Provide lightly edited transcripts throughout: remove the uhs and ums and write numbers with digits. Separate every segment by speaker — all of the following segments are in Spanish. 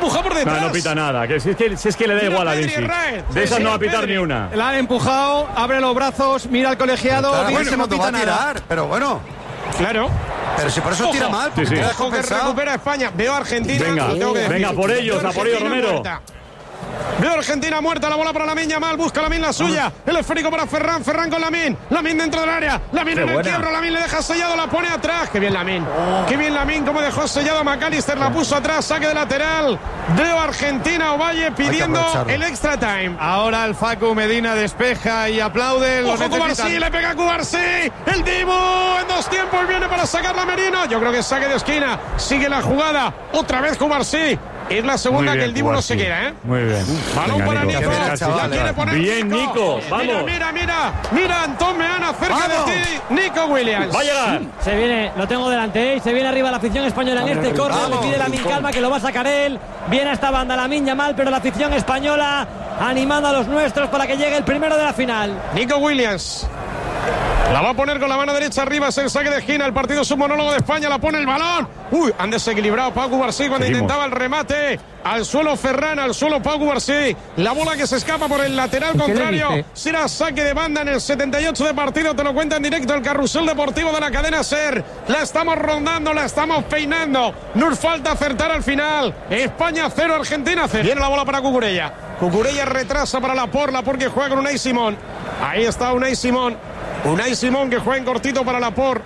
Speaker 1: empujado por detrás.
Speaker 2: No pita nada, si es que le da igual a Vinci. De esas no va a pitar ni una.
Speaker 1: La han empujado, abre los brazos, mira al colegiado.
Speaker 3: Claro, no pita nada. Pero bueno.
Speaker 1: Claro.
Speaker 3: Pero si por eso tira mal.
Speaker 2: Sí.
Speaker 1: Ojo que recupera España. Veo a Argentina.
Speaker 2: Venga, por ellos, a por ellos, Romero.
Speaker 1: Veo a Argentina muerta, la bola para Lamine Yamal, busca Lamine la suya, el esférico para Ferran con Lamine dentro del área, Lamine en el quiebro, Lamine le deja sellado, la pone atrás, qué bien Lamine, como dejó sellado a McAllister, la puso atrás, saque de lateral, veo a Argentina, Ovalle pidiendo el extra time.
Speaker 4: Ahora el Facu Medina despeja y aplaude.
Speaker 1: Ojo Cubarsí, le pega a Cubarsí, el Dibu en 2 tiempos viene para sacarla a Merino, yo creo que saque de esquina, sigue la jugada, otra vez Cubarsí. Es la segunda que el Dibu no se queda, ¿eh?
Speaker 2: Muy bien.
Speaker 1: Balón para Nico.
Speaker 3: Ya
Speaker 1: quiere poner
Speaker 2: bien, Nico. Vamos.
Speaker 1: Mira, Antón Meana cerca de ti. Nico Williams.
Speaker 2: Va a llegar.
Speaker 5: Se viene, lo tengo delante, y se viene arriba la afición española en este córner. Le pide Lamine calma, que lo va a sacar él. Viene a esta banda Lamine Yamal, pero la afición española animando a los nuestros para que llegue el primero de la final.
Speaker 1: Nico Williams. La va a poner con la mano derecha arriba, es el saque de esquina, el partido submonólogo de España, la pone el balón. Han desequilibrado Pau Cubarsí cuando intentaba el remate. Al suelo Ferran, al suelo Pau Cubarsí. La bola que se escapa por el lateral contrario. Será saque de banda en el 78 de partido, te lo cuenta en directo el Carrusel Deportivo de la cadena SER. La estamos rondando, la estamos peinando. Nos falta acertar al final. España 0, Argentina 0. Viene la bola para Cucurella. Cucurella retrasa para Laporte que juega con Unai Simón. Ahí está Unai Simón que juega en cortito para Laporte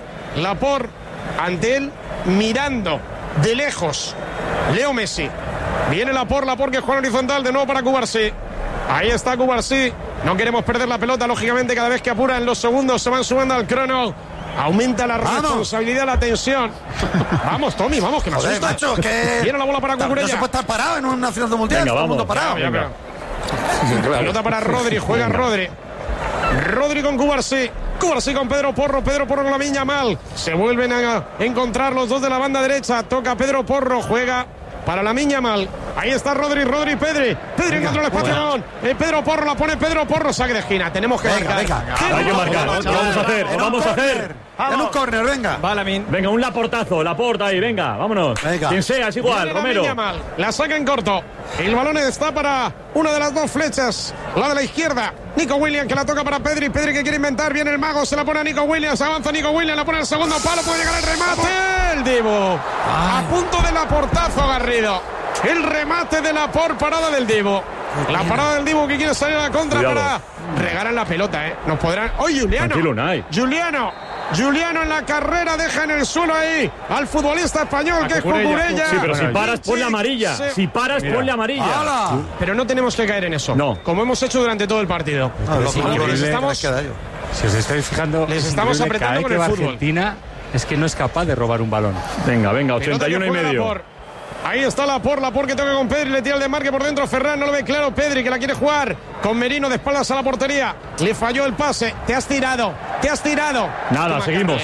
Speaker 1: ante él mirando de lejos Leo Messi. Viene Laporte que juega horizontal de nuevo para Cubarsí. Ahí está Cubarsí. No queremos perder la pelota, lógicamente cada vez que apuran los segundos se van sumando al crono. Aumenta la responsabilidad, la tensión. Vamos, Tommy, vamos, que me asusta.
Speaker 3: Macho, que
Speaker 1: viene la bola para Cucurella.
Speaker 3: No se puede estar parado en una final de mundial.
Speaker 2: Venga,
Speaker 3: todo el mundo
Speaker 2: vamos.
Speaker 3: parado.
Speaker 1: La pelota para Rodri, juega Rodri con Cubarsí. Cubarsí con Pedro Porro con Lamine Yamal. Se vuelven a encontrar los dos de la banda derecha. Toca Pedro Porro, juega para Lamine Yamal. Ahí está Rodri, Pedri encontró el espacio. Pedro Porro, la pone Pedro Porro, saque de esquina. Tenemos que marcar.
Speaker 2: Hay que marcar. Lo vamos a hacer.
Speaker 3: En un córner, venga.
Speaker 1: Va Lamine.
Speaker 2: Venga, un Laportazo, Laporte ahí, venga, vámonos. Quien sea, es igual, Romero.
Speaker 1: La saca en corto. El balón está para una de las dos flechas, la de la izquierda. Nico Williams que la toca para Pedri que quiere inventar, viene el mago, se la pone a Nico Williams, avanza Nico Williams, la pone al segundo palo, puede llegar el remate, el Dibu. A punto del Laportazo, Garrido. El remate de Laporte, parada del Dibu. La parada del Dibu que quiere salir a la contra. Para regalar la pelota, Nos podrán. ¡Oye, Juliano en la carrera deja en el suelo ahí al futbolista español que es Cucurella.
Speaker 2: Sí, pero si paras, ponle amarilla. Ponle amarilla.
Speaker 1: Pero no tenemos que caer en eso.
Speaker 2: No.
Speaker 1: Como hemos hecho durante todo el partido.
Speaker 6: Si os estáis fijando,
Speaker 1: les estamos apretando con el fútbol.
Speaker 6: Argentina es que no es capaz de robar un balón.
Speaker 2: Venga, 81,5.
Speaker 1: Ahí está Laporte que toca con Pedri, le tira el desmarque por dentro, Ferran no lo ve claro, Pedri que la quiere jugar con Merino de espaldas a la portería, le falló el pase, te has tirado.
Speaker 2: Nada, seguimos.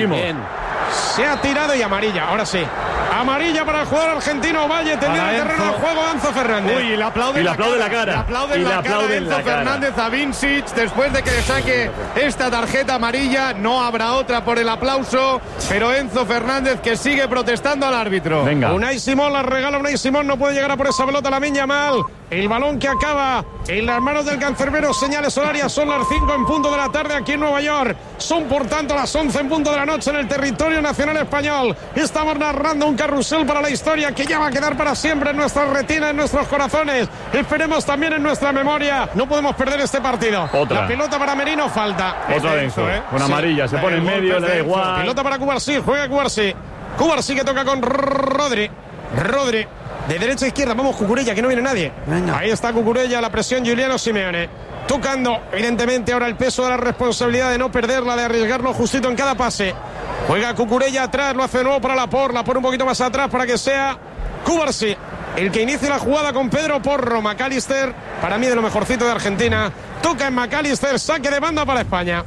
Speaker 1: Se ha tirado y amarilla, ahora sí. Amarilla para el jugador argentino, Valle, tendido el terreno de juego, Enzo Fernández.
Speaker 4: Uy, le aplaude la cara. Le aplauden la cara a Enzo Fernández a Vincic después de que le saque esta tarjeta amarilla. No habrá otra por el aplauso, pero Enzo Fernández que sigue protestando al árbitro.
Speaker 2: Venga.
Speaker 1: Unai Simón, la regala Unai Simón, no puede llegar a por esa pelota Lamine Yamal. El balón que acaba en las manos del cancerbero, señales horarias, son las 5 en punto de la tarde aquí en Nueva York. Son por tanto las 11 en punto de la noche en el territorio nacional español. Estamos narrando un carrusel para la historia que ya va a quedar para siempre en nuestra retina, en nuestros corazones. Esperemos también en nuestra memoria. No podemos perder este partido.
Speaker 2: Otra.
Speaker 1: La pelota para Merino, falta.
Speaker 2: Otra vez, con amarilla, se pone en medio, le da igual.
Speaker 1: Pelota para Cubarsí, juega Cubarsí. Cubarsí que toca con Rodri. De derecha a izquierda, vamos Cucurella, que no viene nadie. Venga. Ahí está Cucurella, la presión Giuliano Simeone. Tocando, evidentemente, ahora el peso de la responsabilidad de no perderla, de arriesgarlo justito en cada pase. Juega Cucurella atrás, lo hace de nuevo para Laporte un poquito más atrás para que sea Cubarsí el que inicie la jugada con Pedro Porro. McAllister, para mí de lo mejorcito de Argentina. Toca en McAllister, saque de banda para España.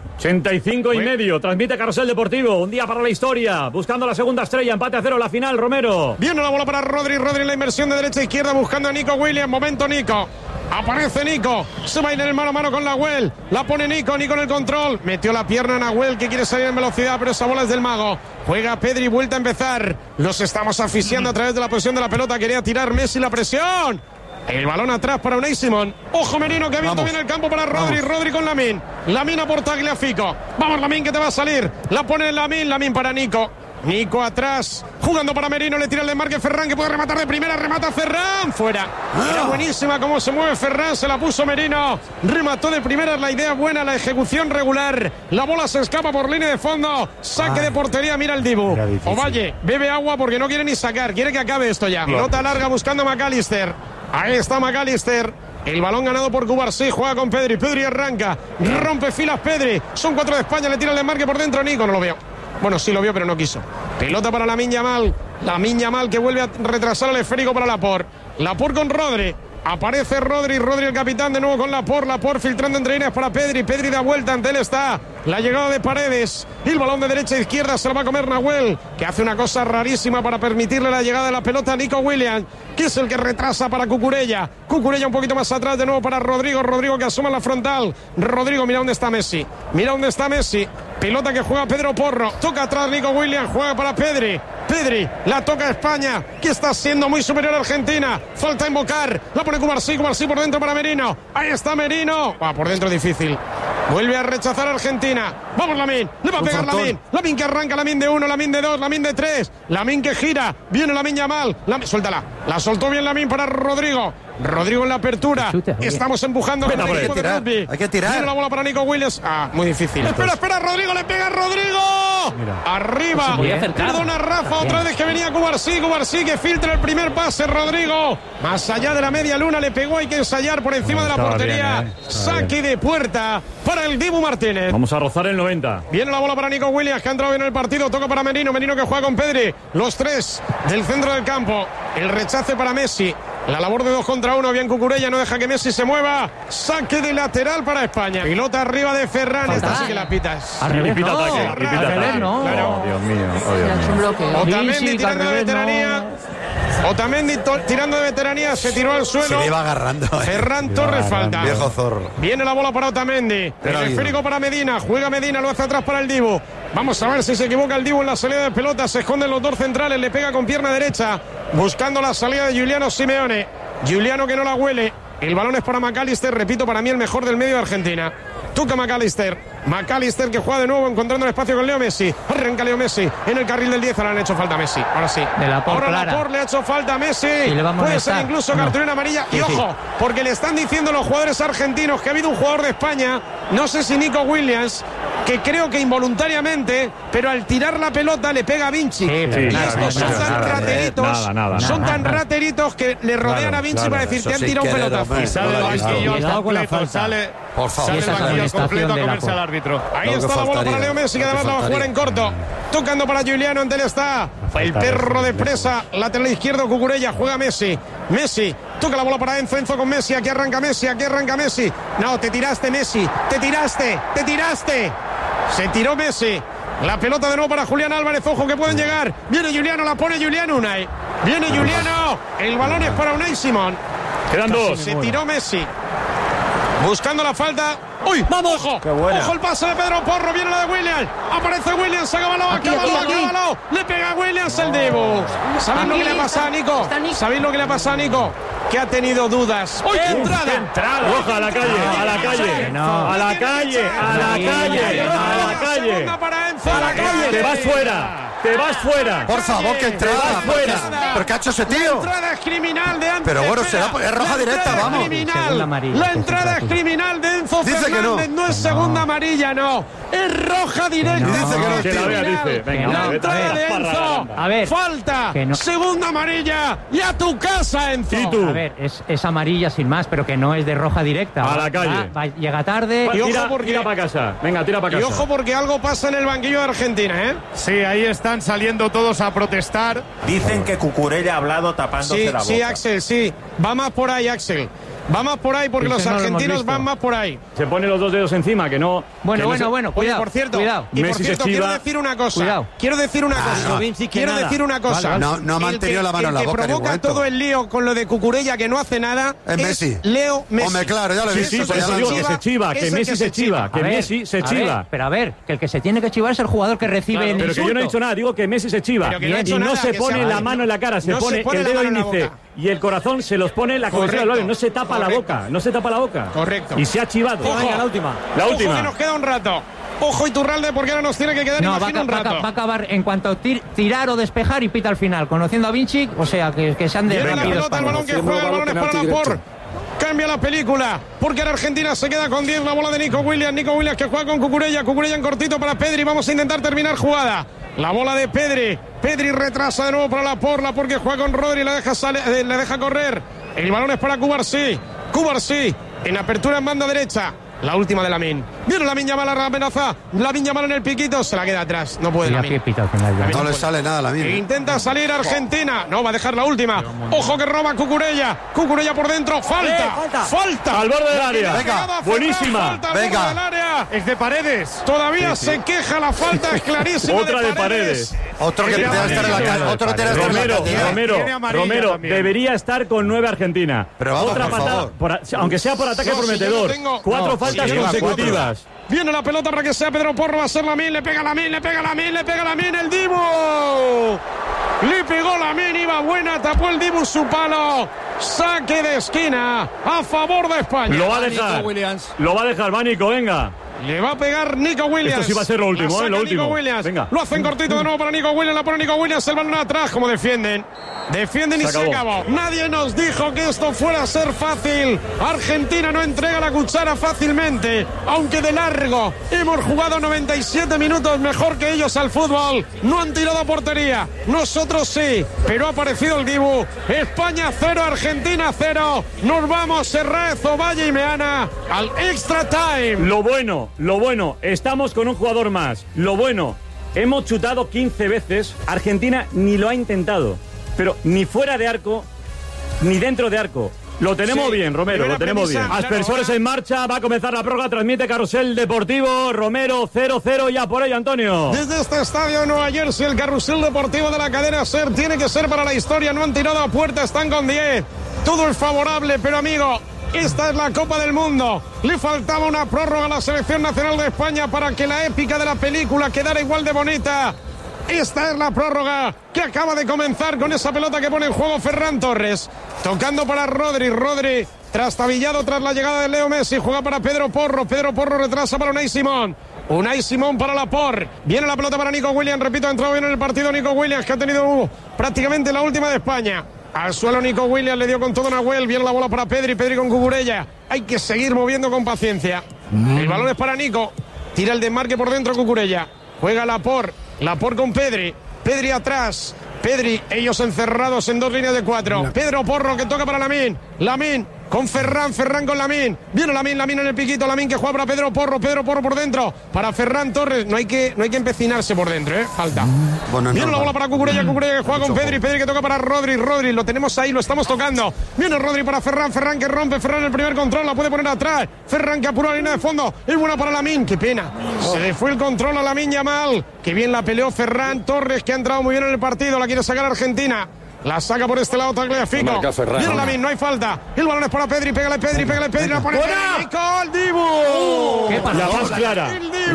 Speaker 2: 85,5. Transmite Carrusel Deportivo. Un día para la historia. Buscando la segunda estrella. Empate a 0 la final, Romero.
Speaker 1: Viene la bola para Rodri. Rodri en la inversión de derecha a izquierda buscando a Nico Williams. Momento Nico. Aparece Nico. Se va a ir en el mano a mano con Nahuel. La pone Nico. Nico en el control. Metió la pierna a Nahuel que quiere salir en velocidad, pero esa bola es del mago. Juega Pedri. Vuelta a empezar. Los estamos asfixiando a través de la posición de la pelota. Quería tirar Messi la presión. El balón atrás para Unai Simón. Ojo Merino que ha abierto bien el campo para Rodri. Rodri con Lamine. Lamine a por Tagliafico. Vamos Lamine que te va a salir. La pone Lamine. Lamine para Nico. Nico atrás. Jugando para Merino. Le tira el desmarque Ferran que puede rematar de primera. Remata Ferran. Fuera. Era buenísima cómo se mueve Ferran. Se la puso Merino. Remató de primera. La idea buena. La ejecución regular. La bola se escapa por línea de fondo. Saque de portería. Mira el Dibu. Ovalle bebe agua porque no quiere ni sacar. Quiere que acabe esto ya. Pelota larga buscando a McAllister. Ahí está McAllister. El balón ganado por Cubarsí. Juega con Pedri. Pedri arranca. Rompe filas Pedri. Son 4 de España. Le tira el desmarque por dentro. Nico no lo veo. Bueno, sí lo vio, pero no quiso. Pelota para Lamine Yamal. Lamine Yamal que vuelve a retrasar el esférico para Laporte. Laporte con Rodri. Aparece Rodri. Rodri el capitán de nuevo con Laporte. Laporte filtrando entre líneas para Pedri. Pedri da vuelta. Ante él está la llegada de Paredes. Y el balón de derecha a izquierda se lo va a comer Nahuel, que hace una cosa rarísima para permitirle la llegada de la pelota a Nico Williams, que es el que retrasa para Cucurella. Cucurella un poquito más atrás de nuevo para Rodrigo. Rodrigo que asoma la frontal. Rodrigo, mira dónde está Messi. Mira dónde está Messi. Pelota que juega Pedro Porro. Toca atrás Nico Williams. Juega para Pedri. Pedri la toca a España, que está siendo muy superior a Argentina. Falta invocar. La pone Cubarsí. Cubarsí por dentro para Merino. Ahí está Merino. Por dentro difícil. Vuelve a rechazar a Argentina. Vamos Lamine. Le va a pegar Lamine. Lamine que arranca. Lamine de 1. Lamine de 2. Lamine de 3. Lamine que gira. Viene Lamine Yamal. Suéltala. La soltó bien Lamine para Rodrigo. Rodrigo en la apertura. Estamos empujando con el equipo de rugby.
Speaker 3: Hay que tirar.
Speaker 1: Tiene la bola para Nico Williams. Muy difícil. Espera, Rodrigo. Le pega Rodrigo. Mira. Arriba. Perdona Rafa. Otra vez que venía Cubarsí. Cubarsí que filtra el primer pase. Rodrigo. Más allá de la media luna le pegó. Hay que ensayar por encima de la portería. Saque de puerta para el Dibu Martínez.
Speaker 2: Vamos a rozar el 90.
Speaker 1: Viene la bola para Nico Williams, que ha entrado bien en el partido. Toca para Merino. Merino que juega con Pedri. Los 3 del centro del campo. El rechace para Messi. La labor de 2 contra 1. Bien Cucurella. No deja que Messi se mueva. Saque de lateral para España. Pilota arriba de Ferran. Esta sí que la pitas.
Speaker 2: Pita ataque.
Speaker 5: No.
Speaker 2: Claro. Dios mío.
Speaker 1: Otamendi tirando de veteranía. Otamendi tirando de veteranía. Se tiró al suelo.
Speaker 3: Se le iba agarrando.
Speaker 1: Ferran Torres falta.
Speaker 3: Viejo zorro.
Speaker 1: Viene la bola para Otamendi. El esférico para Medina. Juega Medina. Lo hace atrás para el Dibu. Vamos a ver si se equivoca el Dibu en la salida de pelota. Se esconden los 2 centrales. Le pega con pierna derecha. Buscando la salida de Giuliano Simeone. Giuliano que no la huele. El balón es para McAllister. Repito, para mí el mejor del medio de Argentina. Toca McAllister. McAllister que juega de nuevo encontrando el espacio con Leo Messi. Arranca Leo Messi en el carril del 10. Ahora le han hecho falta a Messi. Ahora sí. Ahora Laporte le ha hecho falta a Messi. Puede ser incluso cartulina amarilla. Y ojo, porque le están diciendo los jugadores argentinos que ha habido un jugador de España, no sé si Nico Williams, que creo que involuntariamente, pero al tirar la pelota le pega a Vinci. Estos son tan rateritos. Son tan rateritos que le rodean a Vinci para decir que han tirado un pelotazo.
Speaker 4: Y sale del banquillo al completo.
Speaker 3: Por favor.
Speaker 4: Sale del banquillo al completo a comerse al árbitro.
Speaker 1: Ahí está la bola para Leo Messi, que además la va a jugar en corto. Tocando para Giuliano, ante él está el perro de presa, lateral izquierdo Cucurella. Juega Messi. Messi toca la bola para Enzo. Enzo con Messi. Aquí arranca Messi. No, te tiraste Messi. Te tiraste. Se tiró Messi. La pelota de nuevo para Julián Álvarez. Ojo que pueden llegar. Viene Giuliano, la pone Giuliano. Unai. Viene Giuliano. El balón es para Unai Simón.
Speaker 2: Quedan 2.
Speaker 1: Se tiró Messi. Buscando la falta. ¡Uy! ¡Vamos! ¡Ojo! ¡Ojo el pase de Pedro Porro! Viene la de Williams. Aparece Williams. Acábalo. Le pega a Williams el Dibu. ¿Sabéis lo que le ha pasado a Nico? ¿Sabéis lo que le ha pasado a Nico? Que ha tenido dudas. ¡Uy, qué entrada!
Speaker 2: Roja, a la calle.
Speaker 1: Para Enzo.
Speaker 2: A la calle. Te vas fuera.
Speaker 3: Por favor, que entrada. ¿Pero qué ha hecho ese tío?
Speaker 1: La entrada es criminal de Enzo.
Speaker 3: Pero bueno, es roja directa, vamos.
Speaker 1: La entrada es criminal de Enzo Fernández. No es segunda amarilla, no. Es roja directa.
Speaker 3: Dice que no,
Speaker 2: que la vea, dice. Venga,
Speaker 1: la entrada de Enzo.
Speaker 5: A ver.
Speaker 1: Falta. Segunda amarilla. Y a tu casa, Enzo.
Speaker 2: ¿Y tú?
Speaker 5: A ver, es amarilla sin más, pero que no es de roja directa.
Speaker 2: A la calle.
Speaker 5: Llega tarde.
Speaker 1: Y ojo porque
Speaker 2: tira para casa. Venga, tira para casa.
Speaker 1: Y ojo porque algo pasa en el banquillo de Argentina, ¿eh?
Speaker 4: Sí, ahí están saliendo todos a protestar.
Speaker 7: Dicen que Cucurella ha hablado tapándose la boca.
Speaker 1: Sí, Axel, sí. Va más por ahí, Axel. Va más por ahí porque los argentinos van más por ahí.
Speaker 2: Se pone los dos dedos encima, que no...
Speaker 7: Bueno,
Speaker 2: cuidado.
Speaker 1: Oye, por cierto, y por cierto, quiero decir una cosa. Quiero decir una cosa.
Speaker 3: No ha mantenido la mano en la boca.
Speaker 1: El que provoca todo el lío con lo de Cucurella, que no hace nada,
Speaker 3: es Messi.
Speaker 1: Leo Messi.
Speaker 3: Hombre, claro, ya lo he visto.
Speaker 2: Sí, por eso digo que se chiva, que Messi se chiva, que Messi se chiva.
Speaker 7: Pero a ver, que el que se tiene que chivar es el jugador que recibe el
Speaker 2: Pero que yo no he dicho nada, digo que Messi se chiva. Y no se pone la mano en la cara, se pone el dedo índice y el corazón se los pone en la cabecera del labio, no se tapa la boca, no se tapa la boca.
Speaker 1: Correcto.
Speaker 2: Y se ha chivado.
Speaker 5: Venga, la última.
Speaker 1: Ojo, que nos queda un rato. Ojo, Iturralde, porque ahora nos tiene que quedar, imagino, un rato.
Speaker 7: Va a acabar en cuanto a tirar o despejar y pita al final. Conociendo a Vinci, o sea, que se han
Speaker 1: derretido. Viene la pelota, el balón que juega, el balón es para Laporte. Cambia la película, porque ahora Argentina se queda con 10, la bola de Nico Williams que juega con Cucurella en cortito para Pedri, vamos a intentar terminar jugada. La bola de Pedri retrasa de nuevo para Laporte que juega con Rodri, le deja correr. El balón es para Cubarsí, en apertura en banda derecha. La última de Lamine. Viene Lamine Yamal a la amenaza. Lamine Yamal en el piquito. Se la queda atrás. No puede Lamine.
Speaker 3: No le sale nada a Lamine.
Speaker 1: Intenta salir Argentina. No, va a dejar la última. Ojo que roba Cucurella por dentro. Falta.
Speaker 2: Al borde del área.
Speaker 3: Venga.
Speaker 2: Buenísima.
Speaker 3: Venga.
Speaker 4: Es de Paredes.
Speaker 1: Todavía se queja. La falta es clarísima.
Speaker 2: Otra de Paredes.
Speaker 3: Otro que tiene que estar en la calle. Otro que tiene que estar en la
Speaker 2: Romero debería estar con 9 Argentina.
Speaker 3: Pero vamos,
Speaker 2: otra patada, aunque sea por ataque prometedor. 4 faltas consecutivas.
Speaker 1: Viene la pelota para que sea Pedro Porro. Va a ser Lamine. Le pega Lamine. El Dibu. Le pegó Lamine. Iba buena. Tapó el Dibu su palo. Saque de esquina a favor de España.
Speaker 2: Lo va a dejar. Va Nico, venga.
Speaker 1: Le va a pegar Nico Williams.
Speaker 2: Esto sí va a ser lo último, lo último.
Speaker 1: Nico Williams.
Speaker 2: Venga.
Speaker 1: Lo hacen cortito de nuevo para Nico Williams. La pone Nico Williams. El balón atrás. Como defienden y se acabó. Nadie nos dijo que esto fuera a ser fácil. Argentina no entrega la cuchara fácilmente, aunque de largo. Hemos jugado 97 minutos mejor que ellos al fútbol. No han tirado a portería. Nosotros sí, pero ha aparecido el Dibu. España 0, Argentina 0. Nos vamos, Serrat, Ovalle y Meana al extra time.
Speaker 2: Lo bueno, estamos con un jugador más. Lo bueno, hemos chutado 15 veces. Argentina ni lo ha intentado. Pero ni fuera de arco, ni dentro de arco. Lo tenemos bien, Romero, lo tenemos bien. Aspersores en marcha, va a comenzar la prórroga, transmite Carrusel Deportivo. Romero 0-0, ya por ello, Antonio.
Speaker 1: Desde este estadio de Nueva Jersey, el Carrusel Deportivo de la cadena SER tiene que ser para la historia. No han tirado a puerta, están con 10. Todo es favorable, pero amigo, esta es la Copa del Mundo. Le faltaba una prórroga a la Selección Nacional de España para que la épica de la película quedara igual de bonita. Esta es la prórroga que acaba de comenzar con esa pelota que pone en juego Ferran Torres. Tocando para Rodri, trastabillado tras la llegada de Leo Messi. Juega para Pedro Porro retrasa para Unai Simón para Laporte. Viene la pelota para Nico Williams. Repito, ha entrado bien en el partido Nico Williams, que ha tenido prácticamente la última de España. Al suelo Nico Williams, le dio con todo Nahuel. Viene la bola para Pedri con Cucurella. Hay que seguir moviendo con paciencia. El balón es para Nico. Tira el desmarque por dentro Cucurella. Juega Laporte con Pedri atrás. Ellos encerrados en 2 líneas de 4. Pedro Porro que toca para Lamine con Ferran con Lamine. Viene Lamine en el piquito. Lamine que juega para Pedro Porro por dentro. Para Ferran Torres. No hay que empecinarse por dentro, falta.
Speaker 3: Bueno,
Speaker 1: viene la bola para Cucurella que juega con Pedri que toca para Rodri, lo tenemos ahí, lo estamos tocando. Viene Rodri para Ferran que rompe. Ferran el primer control, la puede poner atrás. Ferran que apura la línea de fondo. Es buena para Lamine, qué pena. Se le fue el control a Lamine Yamal. Que bien la peleó Ferran Torres, que ha entrado muy bien en el partido. La quiere sacar Argentina. La saca por este lado Tagliafico. Viene Lamine, no hay falta. El balón es para Pedri, pégale Pedri. La pone Nico, el Dibu.
Speaker 2: La más clara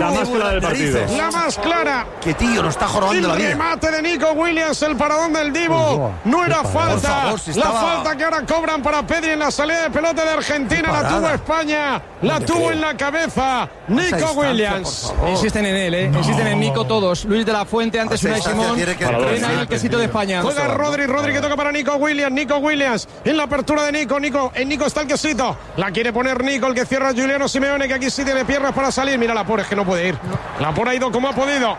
Speaker 2: del partido.
Speaker 1: La más clara.
Speaker 3: Que tío, nos está jorobando la vida.
Speaker 1: El remate de Nico Williams, el paradón del Dibu. No era falta.
Speaker 3: Favor, si estaba...
Speaker 1: La falta que ahora cobran para Pedri en la salida de pelota de Argentina. La tuvo España. La tuvo en la cabeza Nico Williams.
Speaker 8: Insisten en él, insisten en Nico todos. Luis de la Fuente, antes Unai Simón. Ven ahí el quesito de España.
Speaker 1: Juega Rodri que toca para Nico Williams. En la apertura de Nico. En Nico está el quesito. La quiere poner Nico, el que cierra a Giuliano Simeone, que aquí sí tiene piernas para salir. Mira Laporte, es que no puede ir. Laporte ha ido como ha podido.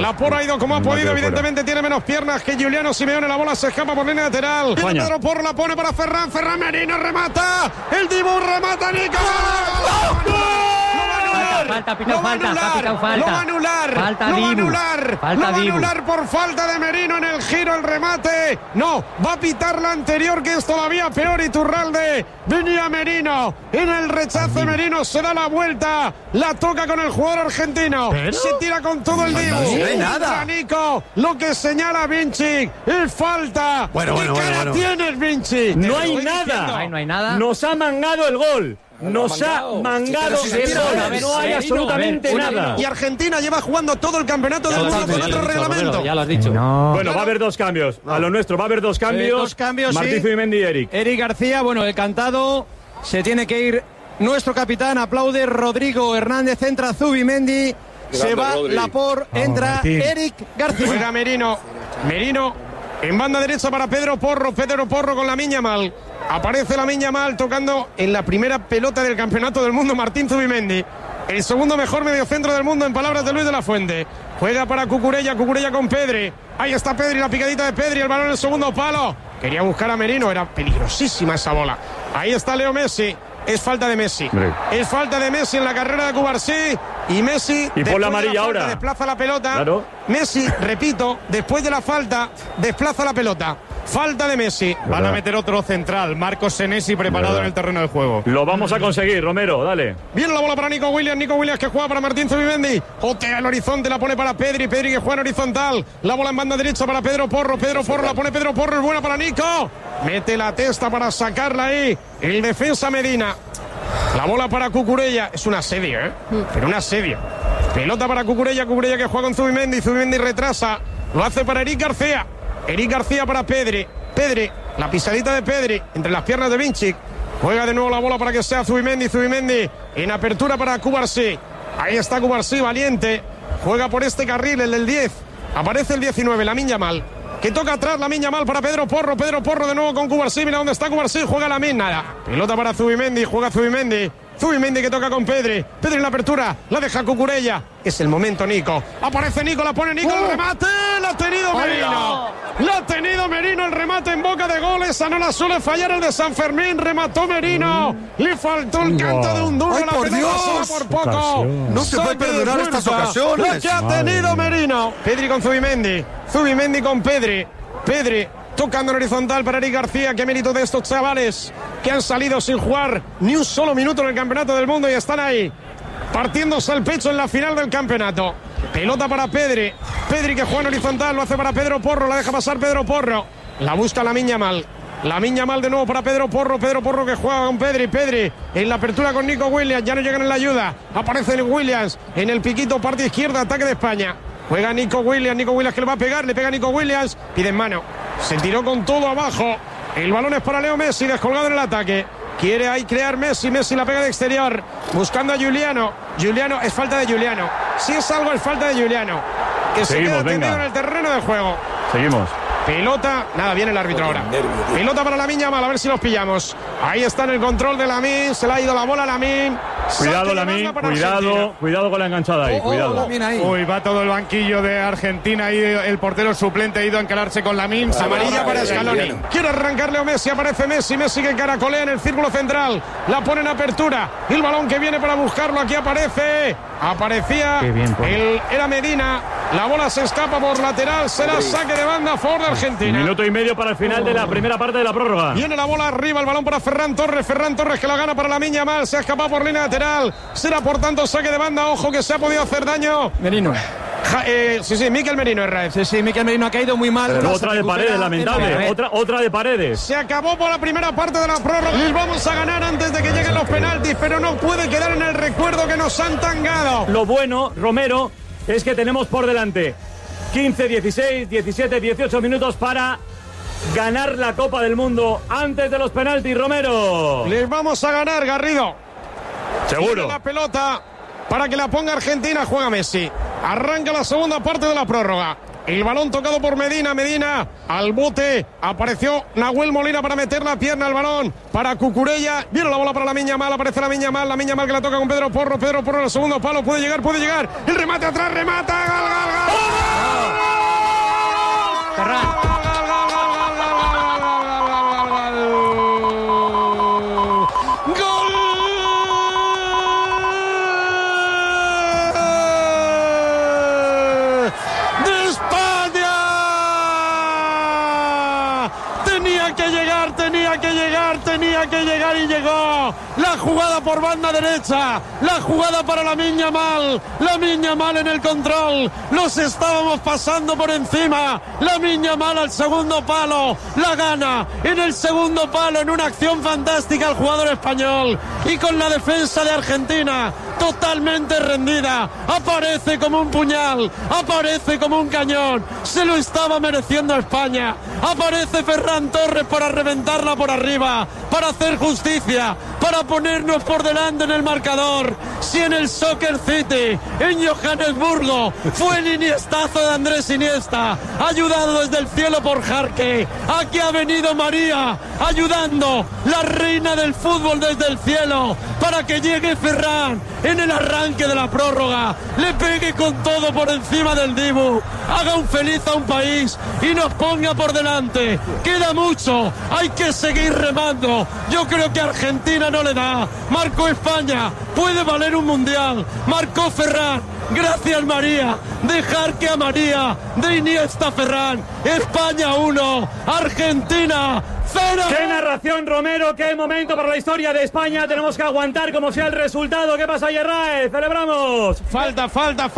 Speaker 1: Evidentemente tiene menos piernas que Giuliano Simeone. La bola se escapa por línea lateral. Viene Pedro Porro, la pone para Ferran Merino remata. El Dibu remata Nico.
Speaker 5: Lo va a
Speaker 1: anular por falta de Merino en el giro, el remate. No, va a pitar la anterior, que es todavía peor. Iturralde, venía Merino. En el rechace Merino se da la vuelta. La toca con el jugador argentino. Se tira con todo el dibu.
Speaker 3: No hay nada.
Speaker 1: Nico, lo que señala Vinci es falta.
Speaker 3: Bueno.
Speaker 1: Tienes, Vinci.
Speaker 2: No hay nada.
Speaker 7: No hay nada.
Speaker 2: Nos ha mangado el gol. Nos ha mangado el gol. No hay absolutamente nada.
Speaker 1: Y Argentina lleva jugando todo el campeonato del mundo con otro reglamento.
Speaker 5: Ya lo has dicho.
Speaker 2: Bueno, va a haber dos cambios. A lo nuestro va a haber dos cambios.
Speaker 8: Dos cambios,
Speaker 2: Martín
Speaker 8: sí.
Speaker 2: Zubimendi y Eric.
Speaker 8: Eric García, bueno, el cantado. Se tiene que ir nuestro capitán. Aplaude Rodrigo Hernández. Entra Zubimendi. Se va Laporte. Entra Eric García.
Speaker 1: Juega Merino. Merino en banda derecha para Pedro Porro. Pedro Porro con Lamine Yamal. Aparece Lamine Yamal tocando en la primera pelota del campeonato del mundo Martín Zubimendi. El segundo mejor mediocentro del mundo en palabras de Luis de la Fuente. Juega para Cucurella con Pedri. Ahí está Pedri, la picadita de Pedri, el balón en el segundo palo. Quería buscar a Merino, era peligrosísima esa bola. Ahí está Leo Messi. Es falta de Messi. Es falta de Messi en la carrera de Cubarsí. Y Messi,
Speaker 2: y por la amarilla ahora,
Speaker 1: desplaza la pelota.
Speaker 2: Claro.
Speaker 1: Messi, repito, después de la falta, desplaza la pelota. Falta de Messi.
Speaker 4: Van a meter otro central. Marcos Senesi preparado en el terreno de juego.
Speaker 2: Lo vamos a conseguir, Romero, dale.
Speaker 1: Viene la bola para Nico Williams. Nico Williams que juega para Martín Zubimendi. Otea el horizonte, la pone para Pedri. Pedri que juega en horizontal. La bola en banda derecha para Pedro Porro. Pedro Porro la pone Pedro Porro. Es buena para Nico. Mete la testa para sacarla ahí. El defensa Medina. La bola para Cucurella. Es un asedio, pero un asedio. Pelota para Cucurella. Cucurella que juega con Zubimendi. Zubimendi retrasa. Lo hace para Eric García. Eric García para Pedri. Pedri, la pisadita de Pedri entre las piernas de Vinci. Juega de nuevo la bola para que sea Zubimendi. Zubimendi en apertura para Cubarsí. Ahí está Cubarsí, valiente. Juega por este carril, el del 10. Aparece el 19, Lamine Yamal. Que toca atrás Lamine Yamal para Pedro Porro. Pedro Porro de nuevo con Cubarsí. Mira dónde está Cubarsí. Juega Lamine, nada. Pelota para Zubimendi. Juega Zubimendi. Zubimendi que toca con Pedri. Pedri en la apertura. La deja Cucurella. Es el momento, Nico. Aparece Nico, la pone Nico. El remate. La ha tenido Merino. La ha tenido Merino. El remate en boca de goles. Esa no la suele fallar el de San Fermín. Remató Merino. Le faltó el canto de un duro.
Speaker 3: ¡Ay,
Speaker 1: la
Speaker 3: por Dios!
Speaker 1: Por poco.
Speaker 3: No se puede perdonar estas ocasiones.
Speaker 1: La que ha tenido Merino. Pedri con Zubimendi. Zubimendi con Pedri. Pedri tocando en horizontal para Eric García. Qué mérito de estos chavales que han salido sin jugar ni un solo minuto en el campeonato del mundo y están ahí partiéndose el pecho en la final del campeonato. Pelota para Pedri. Pedri que juega en horizontal, lo hace para Pedro Porro, la deja pasar Pedro Porro. La busca Lamine Yamal. Lamine Yamal de nuevo para Pedro Porro. Pedro Porro que juega con Pedri. Pedri en la apertura con Nico Williams. Ya no llegan en la ayuda. Aparece Williams en el piquito, parte izquierda, ataque de España. Juega Nico Williams que le va a pegar, le pega Nico Williams, pide en mano, se tiró con todo abajo, el balón es para Leo Messi, descolgado en el ataque, quiere ahí crear Messi la pega de exterior, buscando a Giuliano, es falta de Giuliano, si es algo es falta de Giuliano, que seguimos, se queda tendido en el terreno de juego.
Speaker 2: Seguimos.
Speaker 1: Pelota, nada, viene el árbitro ahora. Pelota para Lamine Yamal, a ver si los pillamos. Ahí está en el control de Lamine, se le ha ido la bola a Lamine.
Speaker 2: Cuidado Lamine, cuidado con la enganchada ahí, cuidado.
Speaker 4: Uy, va todo el banquillo de Argentina y el portero suplente ha ido a encararse con Lamine.
Speaker 1: Amarilla para Scaloni. Quiere arrancar Leo Messi, aparece Messi que caracolea en el círculo central. La pone en apertura. El balón que viene para buscarlo, aquí aparece. Aparecía, era Medina. La bola se escapa por lateral, será saque de banda a favor de Argentina.
Speaker 2: Minuto y medio para el final de la primera parte de la prórroga.
Speaker 1: Viene la bola arriba, el balón para Ferran Torres que la gana para Lamine Yamal, se ha escapado por línea lateral, será por tanto saque de banda, ojo que se ha podido hacer daño.
Speaker 8: Merino.
Speaker 1: Sí, Mikel Merino es Raed.
Speaker 8: Sí, Mikel Merino ha caído muy mal.
Speaker 2: Otra de Paredes, lamentable. Otra de Paredes.
Speaker 1: Se acabó por la primera parte de la prórroga. Les vamos a ganar antes de que lleguen los penaltis, pero no puede quedar en el recuerdo que nos han tangado.
Speaker 2: Lo bueno, Romero, es que tenemos por delante 15, 16, 17, 18 minutos para ganar la Copa del Mundo antes de los penaltis, Romero.
Speaker 1: Les vamos a ganar, Garrido.
Speaker 2: Seguro.
Speaker 1: Tiene la pelota para que la ponga Argentina, juega Messi. Arranca la segunda parte de la prórroga. El balón tocado por Medina al bote. Apareció Nahuel Molina para meter la pierna al balón para Cucurella. Viene la bola para Lamine Yamal. Aparece Lamine Yamal que la toca con Pedro Porro. Pedro Porro en el segundo palo. Puede llegar. El remate atrás, remata. ¡Gol! tenía que llegar y llegó. La jugada por banda derecha, la jugada para Lamine Yamal. Lamine Yamal en el control, los estábamos pasando por encima. Lamine Yamal al segundo palo, la gana en el segundo palo en una acción fantástica el jugador español. Y con la defensa de Argentina totalmente rendida, aparece como un puñal, aparece como un cañón, se lo estaba mereciendo España. Aparece Ferran Torres para reventarla por arriba, para hacer justicia, para ponernos por delante en el marcador. Si en el Soccer City, en Johannesburgo, fue el Iniestazo de Andrés Iniesta, ayudado desde el cielo por Jarque, aquí ha venido María, ayudando, la reina del fútbol desde el cielo, para que llegue Ferran en el arranque de la prórroga, le pegue con todo por encima del Dibu, haga un feliz a un país y nos ponga por delante. Queda mucho, hay que seguir remando. Yo creo que Argentina no le da. Marcó España, puede valer un mundial. Marcó Ferran, gracias María, dejar que a María, de Iniesta Ferran. España 1, Argentina 0.
Speaker 2: ¡Qué narración, Romero! ¡Qué momento para la historia de España! Tenemos que aguantar como sea el resultado. ¿Qué pasa, Yerraez? ¡Celebramos!
Speaker 1: Falta.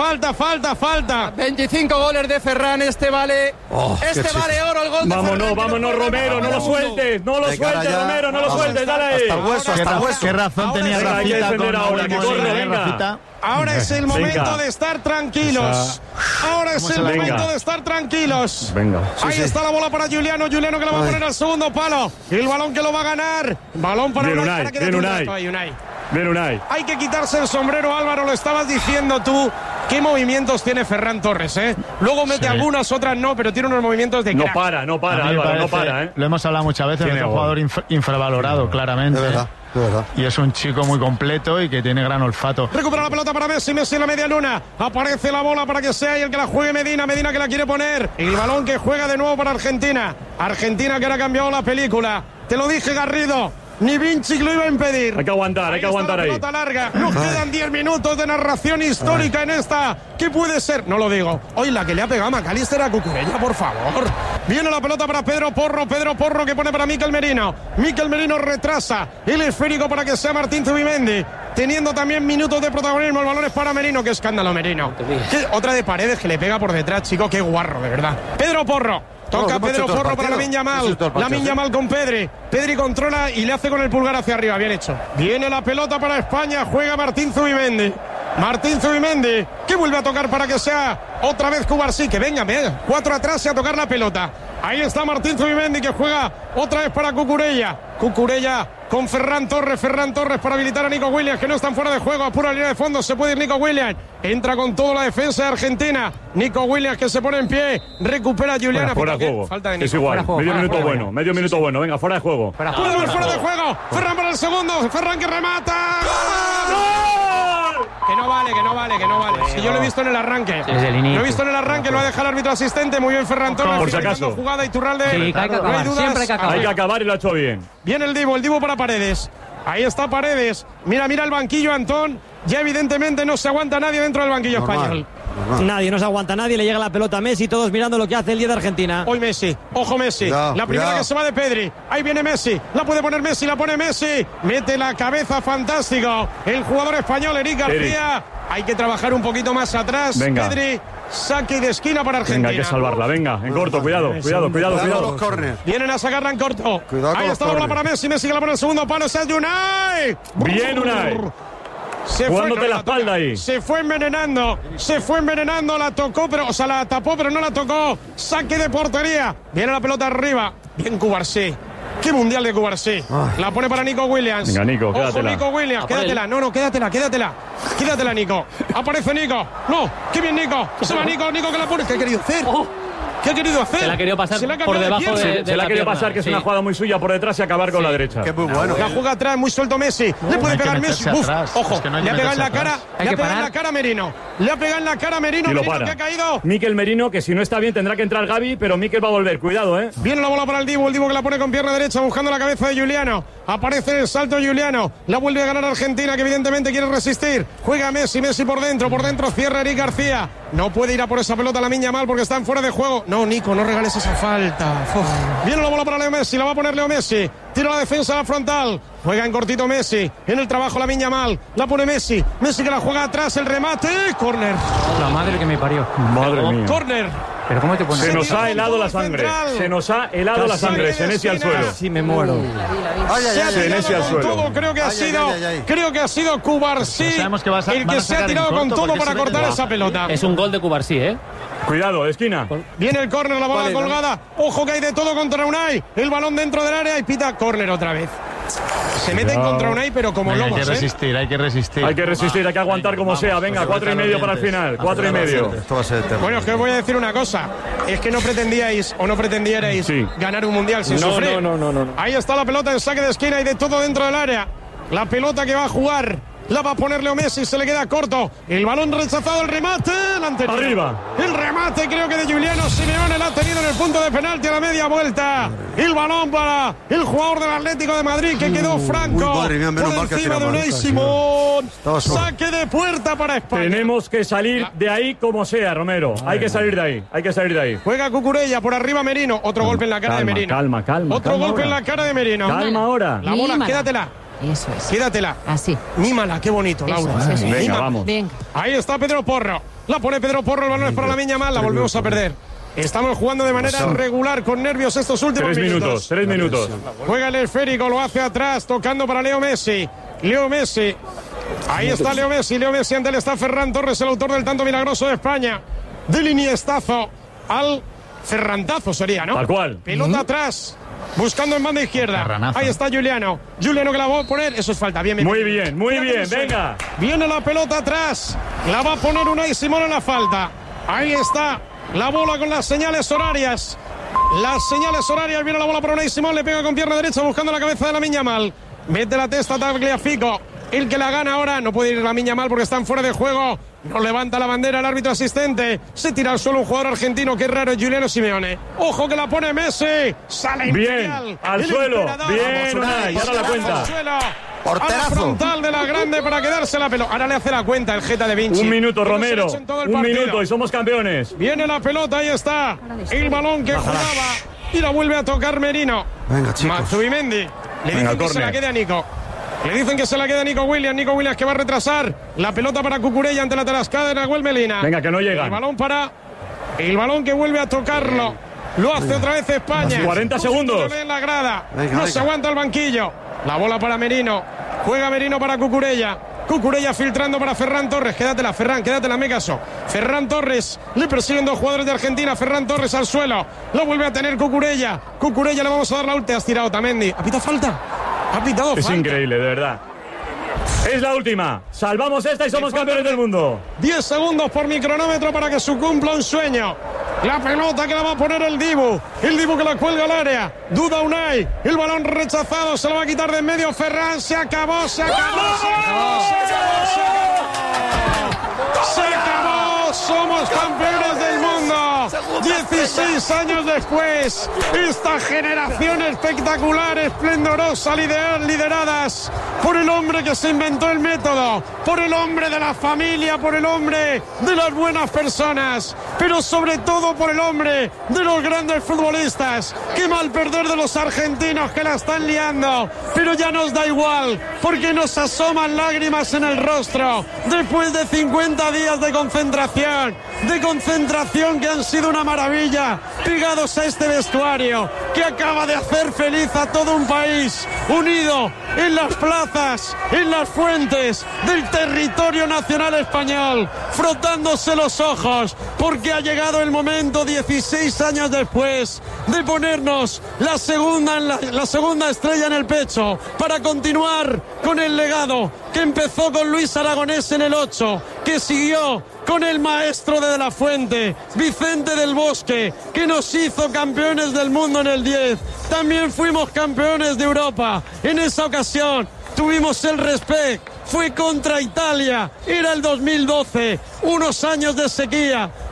Speaker 8: 25 goles de Ferran, este vale oro el gol de Ferran.
Speaker 2: Vámonos, Romero, no lo sueltes, Romero, no lo sueltes, dale ahí.
Speaker 3: Hasta el hueso.
Speaker 9: ¿Qué razón tenía Rafita con Rafita?
Speaker 1: Ahora es el momento de estar tranquilos. Ahora es el momento de estar tranquilos.
Speaker 2: Venga.
Speaker 1: Ahí está la bola para Juliano. Juliano que la va a poner al segundo palo. El balón que lo va a ganar. Balón para Unai.
Speaker 2: Bien, Unai.
Speaker 1: Hay que quitarse el sombrero, Álvaro. Lo estabas diciendo tú. ¿Qué movimientos tiene Ferran Torres, eh? Luego mete algunas, otras no, pero tiene unos movimientos de crack.
Speaker 2: No para, Álvaro, no para, ¿eh?
Speaker 9: Lo hemos hablado muchas veces, es un jugador infravalorado, claramente.
Speaker 3: De verdad.
Speaker 9: Y es un chico muy completo y que tiene gran olfato.
Speaker 1: Recupera la pelota para Messi en la media luna. Aparece la bola para que sea y el que la juegue Medina que la quiere poner. El balón que juega de nuevo para Argentina. Argentina que ahora ha cambiado la película. Te lo dije, Garrido. Ni Vinci lo iba a impedir.
Speaker 2: Hay que aguantar ahí.
Speaker 1: Pelota larga. Nos quedan 10 minutos de narración histórica en esta. ¿Qué puede ser? No lo digo. Hoy la que le ha pegado a McAllister a Cucurella, por favor. Viene la pelota para Pedro Porro que pone para Mikel Merino. Mikel Merino retrasa el esférico para que sea Martín Zubimendi. Teniendo también minutos de protagonismo. El balón es para Merino. Qué escándalo, Merino. Otra de Paredes que le pega por detrás, chico. Qué guarro, de verdad. Pedro Porro. Toca Pedro Porro para Lamine Yamal. Lamine Yamal con Pedri. Pedri controla y le hace con el pulgar hacia arriba. Bien hecho. Viene la pelota para España. Juega Martín Zubimendi. Que vuelve a tocar para que sea otra vez Cubarsí. Que venga, 4 atrás y a tocar la pelota. Ahí está Martín Zubimendi que juega otra vez para Cucurella con Ferran Torres para habilitar a Nico Williams, que no están fuera de juego, a pura línea de fondo, se puede ir Nico Williams, entra con toda la defensa de Argentina, Nico Williams que se pone en pie, recupera a Juliana.
Speaker 2: Fuera de juego,
Speaker 1: falta de Nico.
Speaker 2: Es igual, medio minuto bueno, venga, fuera de juego.
Speaker 1: Fuera de juego, Ferran para el segundo, Ferran que remata. Que no vale. Si yo lo he visto en el arranque. Lo he visto en el arranque, lo ha dejado el árbitro asistente. Muy bien, Ferran Torres.
Speaker 2: Por si acaso.
Speaker 1: Jugada Iturralde.
Speaker 7: Sí, hay que acabar. Siempre
Speaker 2: hay que acabar y lo ha hecho bien.
Speaker 1: Viene el Dibu para Paredes. Ahí está Paredes. Mira el banquillo, Antón. Ya evidentemente no se aguanta nadie dentro del banquillo español.
Speaker 5: Nadie, no se aguanta nadie, le llega la pelota a Messi, todos mirando lo que hace el 10 de Argentina.
Speaker 1: Hoy Messi, ojo Messi, la primera que se va de Pedri, ahí viene Messi, la puede poner Messi, la pone Messi, mete la cabeza, fantástico, el jugador español Eric García, hay que trabajar un poquito más atrás,
Speaker 2: venga.
Speaker 1: Pedri, saque de esquina para Argentina.
Speaker 2: Venga, hay que salvarla, venga, en corto, cuidado.
Speaker 1: Vienen a sacarla en corto, ahí está la bola para Messi que la pone el segundo palo, es Unai.
Speaker 2: Bien Unai. Jugándote la espalda ahí.
Speaker 1: Se fue envenenando, la tocó, la tapó, pero no la tocó. Saque de portería. Viene la pelota arriba. Bien Cubarsí. Qué mundial de Cubarsí. La pone para Nico Williams.
Speaker 2: Venga, Nico, quédatela.
Speaker 1: Nico Williams, quédatela. No, quédatela. Quédatela, Nico. Aparece Nico. No, qué bien Nico. Se va Nico que la pone. ¿Qué ha querido hacer? ¿Qué ha querido hacer?
Speaker 6: Se la ha querido pasar por debajo de
Speaker 2: se la ha querido pasar, que es una jugada muy suya por detrás y acabar con la derecha.
Speaker 3: Que muy bueno.
Speaker 1: La juega atrás, muy suelto Messi. Le puede pegar Messi. Ojo, le ha pegado en la cara. Le ha pegado en la cara a Merino. Le ha pegado en la cara a Merino.
Speaker 2: Merino
Speaker 1: que ha caído.
Speaker 2: Mikel Merino, que si no está bien tendrá que entrar Gavi, pero Mikel va a volver. Cuidado,
Speaker 1: Viene la bola para el Dibu que la pone con pierna derecha buscando la cabeza de Juliano. Aparece el salto Giuliano. La vuelve a ganar Argentina, que evidentemente quiere resistir. Juega Messi por dentro cierra Eric García. No puede ir a por esa pelota Lamine Yamal porque están fuera de juego. No, Nico, no regales esa falta. Viene la bola para Leo Messi, la va a poner Leo Messi. Tira la defensa a la frontal. Juega en cortito Messi. En el trabajo Lamine Yamal. La pone Messi. Messi que la juega atrás, el remate. Córner.
Speaker 7: La madre que me parió.
Speaker 2: Madre mía.
Speaker 1: Córner.
Speaker 7: ¿Pero cómo te pones?
Speaker 2: Se nos ha helado la sangre. Se nos ha helado la sangre. Senesi al suelo.
Speaker 5: Sí, me muero.
Speaker 2: Senesi al suelo.
Speaker 1: Todo, creo que ha sido Cubarsí el que se ha tirado con todo para cortar esa pelota.
Speaker 6: Es un gol de Cubarsí, ¿eh?
Speaker 2: Cuidado, esquina.
Speaker 1: Viene el córner, la bola colgada. Ojo que hay de todo contra Unai. El balón dentro del área y pita córner otra vez. Se meten contra Unai, pero como lobos.
Speaker 9: Hay que resistir, hay que resistir.
Speaker 2: Hay que resistir, hay que aguantar como sea. Venga, 4,5 para el final. 4,5.
Speaker 3: Esto va a ser eterno.
Speaker 1: Bueno, es que os voy a decir una cosa. Es que no pretendíais o no pretendierais ganar un mundial sin sufrir.
Speaker 2: No.
Speaker 1: Ahí está la pelota en saque de esquina y de todo dentro del área. La pelota que va a jugar. La va a poner Leo Messi, se le queda corto. El balón rechazado, el remate.
Speaker 2: Arriba.
Speaker 1: El remate creo que de Giuliano Simeone la ha tenido en el punto de penalti a la media vuelta. El balón para el jugador del Atlético de Madrid que quedó franco.
Speaker 3: Madre mía, menos mal que
Speaker 1: encima de Unai Simón. Saque de puerta para España.
Speaker 2: Tenemos que salir de ahí como sea, Romero. Hay que salir de ahí.
Speaker 1: Juega Cucurella, por arriba Merino. Otro golpe en la cara de Merino.
Speaker 2: Calma.
Speaker 1: Otro golpe en la cara de Merino.
Speaker 2: Calma ahora.
Speaker 1: La bola, quédatela.
Speaker 10: Eso es.
Speaker 1: Quédatela.
Speaker 10: Así.
Speaker 1: Mímala, qué bonito, Laura.
Speaker 10: Eso.
Speaker 2: Venga, vamos.
Speaker 10: Venga.
Speaker 1: Ahí está Pedro Porro. La pone Pedro Porro, el balón es para Lamine Yamal, la volvemos a perder. Estamos jugando de manera regular, con nervios estos últimos
Speaker 2: 3 minutos.
Speaker 1: Juega el esférico, lo hace atrás, tocando para Leo Messi. Ahí está Leo Messi ante él está Ferran Torres, el autor del tanto milagroso de España. Del iniestazo al ferrantazo sería, ¿no?
Speaker 2: Tal cual.
Speaker 1: Pelota atrás. Buscando en banda izquierda.
Speaker 9: Carranazo.
Speaker 1: Ahí está Giuliano que la va a poner. Eso es falta. Bien.
Speaker 2: Muy bien. Venga.
Speaker 1: Viene la pelota atrás. La va a poner Unai Simón en la falta. Ahí está la bola con las señales horarias. Viene la bola para Unai Simón. Le pega con pierna derecha buscando la cabeza de Lamine Yamal. Mete la testa Tagliafico. El que la gana ahora. No puede ir Lamine Yamal porque están fuera de juego. No levanta la bandera el árbitro asistente. Se tira al suelo un jugador argentino. Qué raro, Giuliano Simeone. Ojo que la pone Messi. Sale Imperial.
Speaker 2: Bien, al suelo. Bien, Unai. Ahora la cuenta.
Speaker 3: Porterazo.
Speaker 1: A la frontal de la grande para quedarse la pelota. Ahora le hace la cuenta el Jeta de Vinci.
Speaker 2: 1 minuto, Romero. 1 minuto y somos campeones.
Speaker 1: Viene la pelota, ahí está. El balón que jugaba. Y la vuelve a tocar Merino.
Speaker 3: Venga, chicos.
Speaker 1: Zubimendi. Le dicen que se la quede a Nico. Nico Williams que va a retrasar. La pelota para Cucurella ante la tarascada de Nahuel Melina.
Speaker 2: Venga, que no llega.
Speaker 1: El balón que vuelve a tocarlo. Lo hace otra vez España.
Speaker 2: 40 segundos.
Speaker 1: En la grada. Se aguanta el banquillo. La bola para Merino. Juega Merino para Cucurella. Filtrando para Ferran Torres. Quédatela, Ferran, Megaso. Ferran Torres. Le persiguen 2 jugadores de Argentina. Ferran Torres al suelo. Lo vuelve a tener Cucurella. Le vamos a dar la última. Has tirado Tamendi. ¿Ha pitado falta?
Speaker 2: Es increíble, de verdad. Es la última. Salvamos esta y somos campeones del mundo.
Speaker 1: 10 segundos por mi cronómetro para que se cumpla un sueño. La pelota que la va a poner el Dibu que la cuelga al área. Duda Unai. El balón rechazado. Se lo va a quitar de en medio Ferran. Se acabó. Somos campeones del mundo. 16 años después. Esta generación espectacular, esplendorosa, lideradas por el hombre que se inventó el método, por el hombre de la familia, por el hombre de las buenas personas, pero sobre todo por el hombre de los grandes futbolistas. Qué mal perder de los argentinos que la están liando, pero ya nos da igual, porque nos asoman lágrimas en el rostro después de 50 días de concentración que han sido una maravilla, pegados a este vestuario que acaba de hacer feliz a todo un país, unido en las plazas, en las fuentes del territorio nacional español, frotándose los ojos, porque ha llegado el momento, 16 años después, de ponernos la segunda estrella en el pecho, para continuar con el legado que empezó con Luis Aragonés en el 8, que siguió con el maestro de la Fuente, Vicente del Bosque, que nos hizo campeones del mundo en el 10. También fuimos campeones de Europa. En esa ocasión tuvimos el respect. Fue contra Italia. Era el 2012. Unos años de sequía.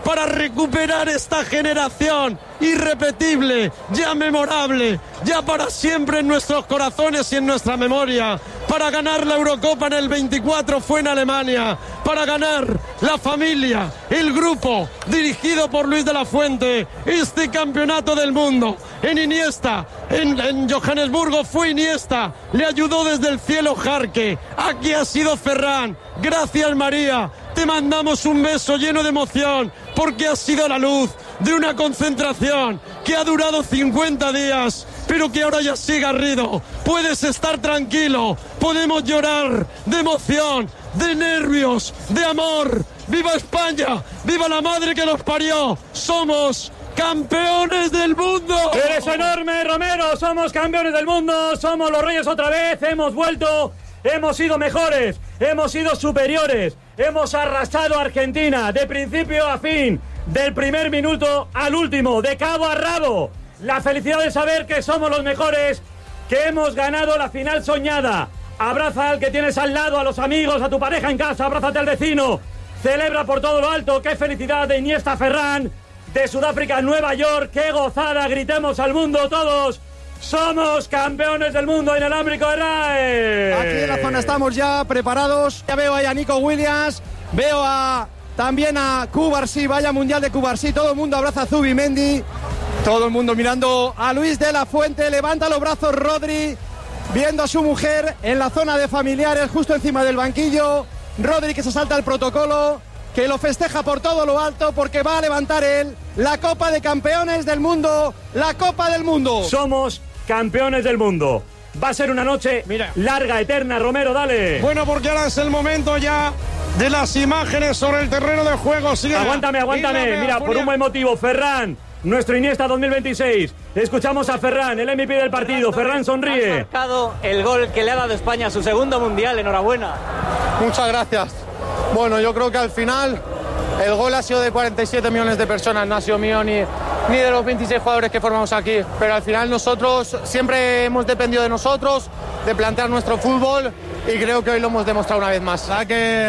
Speaker 10: para recuperar esta generación irrepetible, ya memorable, ya para siempre en nuestros corazones y en nuestra memoria. Para ganar la Eurocopa en el 24 fue en Alemania, para ganar la familia, el grupo dirigido por Luis de la Fuente, este campeonato del mundo. En Iniesta, en Johannesburgo fue Iniesta, le ayudó desde el cielo Jarque, aquí ha sido Ferran. Gracias, María, te mandamos un beso lleno de emoción, porque has sido la luz de una concentración que ha durado 50 días, pero que ahora ya sí, Garrido, puedes estar tranquilo, podemos llorar de emoción, de nervios, de amor. ¡Viva España! ¡Viva la madre que nos parió! ¡Somos campeones del mundo!
Speaker 2: ¡Eres enorme, Romero! ¡Somos campeones del mundo! ¡Somos los reyes otra vez! ¡Hemos vuelto! ¡Hemos sido mejores! ¡Hemos sido superiores! ¡Hemos arrasado a Argentina de principio a fin! Del primer minuto al último, de cabo a rabo. La felicidad de saber que somos los mejores, que hemos ganado la final soñada. Abraza al que tienes al lado, a los amigos, a tu pareja en casa, abrázate al vecino. Celebra por todo lo alto. ¡Qué felicidad de Iniesta, Ferran! De Sudáfrica, Nueva York, ¡qué gozada! Gritemos al mundo todos. ¡Somos campeones del mundo inalámbrico de RAE!
Speaker 8: Aquí en la zona estamos ya preparados. Ya veo ahí a Nico Williams, veo también a Cubarsí, vaya mundial de Cubarsí. Todo el mundo abraza a Zubimendi. Todo el mundo mirando a Luis de la Fuente. Levanta los brazos Rodri, viendo a su mujer en la zona de familiares, justo encima del banquillo. Rodri que se salta el protocolo, que lo festeja por todo lo alto, porque va a levantar él la Copa de Campeones del Mundo. La Copa del Mundo.
Speaker 2: Somos campeones del mundo. Va a ser una noche larga, eterna. Romero, dale.
Speaker 1: Bueno, porque ahora es el momento ya de las imágenes sobre el terreno de juego.
Speaker 2: Aguántame. Mira, por un buen motivo, Ferran, nuestro Iniesta 2026. Escuchamos a Ferran, el MVP del partido. Ferran sonríe.
Speaker 6: Ha marcado el gol que le ha dado España a su segundo mundial. Enhorabuena.
Speaker 11: Muchas gracias. Bueno, yo creo que al final el gol ha sido de 47 millones de personas, no ha sido mío ni de los 26 jugadores que formamos aquí, pero al final nosotros siempre hemos dependido de nosotros, de plantear nuestro fútbol, y creo que hoy lo hemos demostrado una vez más.
Speaker 8: La que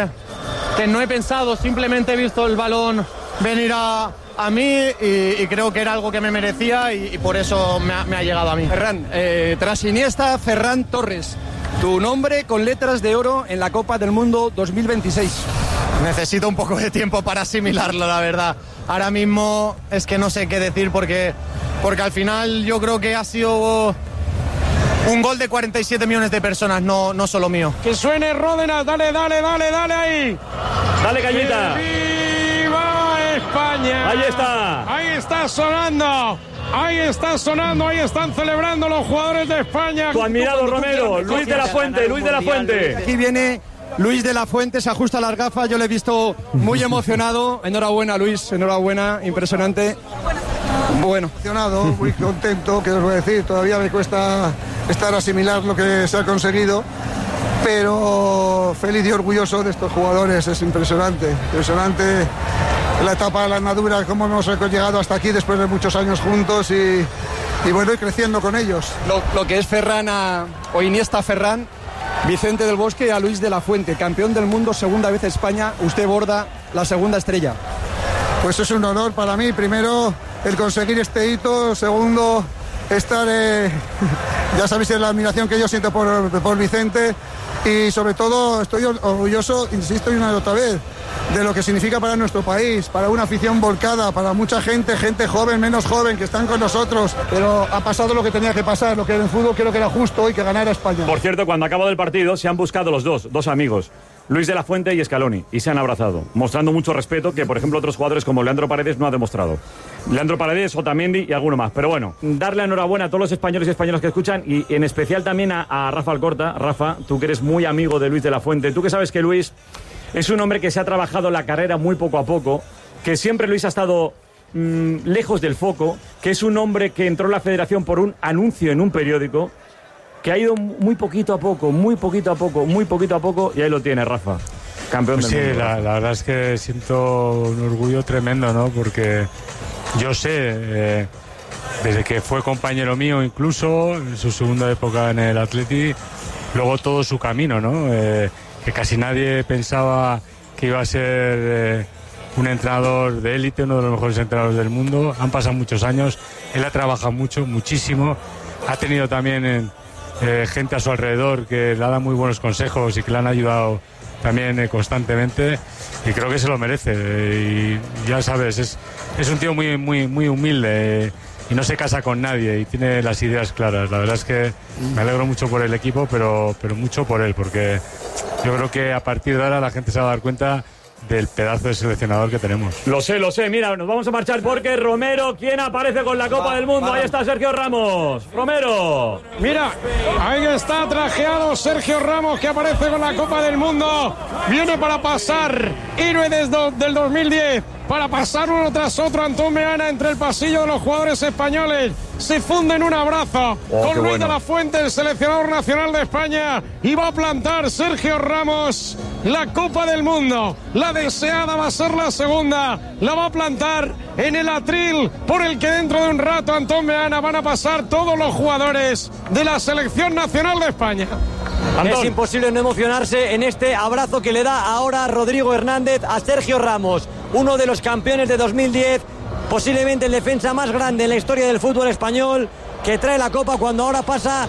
Speaker 8: no he pensado, simplemente he visto el balón venir a mí y creo que era algo que me merecía y por eso me ha llegado a mí.
Speaker 12: Ferran, tras Iniesta, Ferran Torres, tu nombre con letras de oro en la Copa del Mundo 2026.
Speaker 11: Necesito un poco de tiempo para asimilarlo, la verdad. Ahora mismo es que no sé qué decir porque al final yo creo que ha sido un gol de 47 millones de personas, no solo mío.
Speaker 1: Que suene Ródenas, dale ahí.
Speaker 2: Dale, Cañita.
Speaker 1: ¡Viva España!
Speaker 2: Ahí está.
Speaker 1: Ahí está sonando, ahí están celebrando los jugadores de España.
Speaker 2: Tu admirado Romero, Luis de la Fuente.
Speaker 12: Aquí viene Luis de la Fuente, se ajusta las gafas, yo le he visto muy emocionado. Enhorabuena, Luis, enhorabuena, impresionante.
Speaker 13: Bueno, emocionado, muy contento, ¿qué os voy a decir? Todavía me cuesta asimilar lo que se ha conseguido, pero feliz y orgulloso de estos jugadores. Es impresionante la etapa de la andadura, cómo hemos llegado hasta aquí después de muchos años juntos y bueno, y creciendo con ellos.
Speaker 12: Lo que es Ferran o Iniesta Ferran, Vicente del Bosque a Luis de la Fuente, campeón del mundo, segunda vez España, usted borda la segunda estrella.
Speaker 13: Pues es un honor para mí, primero el conseguir este hito, segundo estar, ya sabéis la admiración que yo siento por Vicente, y sobre todo estoy orgulloso, insisto una y otra vez, de lo que significa para nuestro país, para una afición volcada, para mucha gente joven, menos joven, que están con nosotros, pero ha pasado lo que tenía que pasar, lo que en el fútbol creo que era justo y que ganara España.
Speaker 2: Por cierto, cuando acabó el partido se han buscado los dos amigos, Luis de la Fuente y Scaloni, y se han abrazado, mostrando mucho respeto que, por ejemplo, otros jugadores como Leandro Paredes no ha demostrado. Leandro Paredes, Otamendi y alguno más. Pero bueno, darle enhorabuena a todos los españoles y españolas que escuchan, y en especial también a Rafa Alcorta. Rafa, tú que eres muy amigo de Luis de la Fuente, tú que sabes que Luis es un hombre que se ha trabajado la carrera muy poco a poco, que siempre Luis ha estado lejos del foco, que es un hombre que entró en la federación por un anuncio en un periódico, que ha ido muy poquito a poco, y ahí lo tiene, Rafa, campeón del mundo.
Speaker 14: Sí, la verdad es que siento un orgullo tremendo, ¿no? Porque yo sé, desde que fue compañero mío incluso, en su segunda época en el Atleti, luego todo su camino, ¿no? Que casi nadie pensaba que iba a ser un entrenador de élite, uno de los mejores entrenadores del mundo. Han pasado muchos años, él ha trabajado muchísimo. Ha tenido también gente a su alrededor que le ha dado muy buenos consejos y que le han ayudado también constantemente, y creo que se lo merece. Y ya sabes, es un tío muy humilde y no se casa con nadie y tiene las ideas claras. La verdad es que me alegro mucho por el equipo, pero mucho por él, porque yo creo que a partir de ahora la gente se va a dar cuenta del pedazo de seleccionador que tenemos.
Speaker 2: Lo sé, mira, nos vamos a marchar porque Romero, ¿quién aparece con la Copa del Mundo? Ahí está Sergio Ramos. Romero.
Speaker 1: Mira, ahí está trajeado Sergio Ramos, que aparece con la Copa del Mundo. Viene para pasar, héroe del 2010, para pasar uno tras otro. Antón Meana entre el pasillo de los jugadores españoles. Se funde en un abrazo con Luis de la Fuente, el seleccionador nacional de España, y va a plantar Sergio Ramos la Copa del Mundo. La deseada va a ser la segunda. La va a plantar en el atril por el que dentro de un rato, Antón Meana, van a pasar todos los jugadores de la selección nacional de España.
Speaker 5: Es imposible no emocionarse en este abrazo que le da ahora Rodrigo Hernández a Sergio Ramos, uno de los campeones de 2010, posiblemente el defensa más grande en la historia del fútbol español, que trae la Copa cuando ahora pasa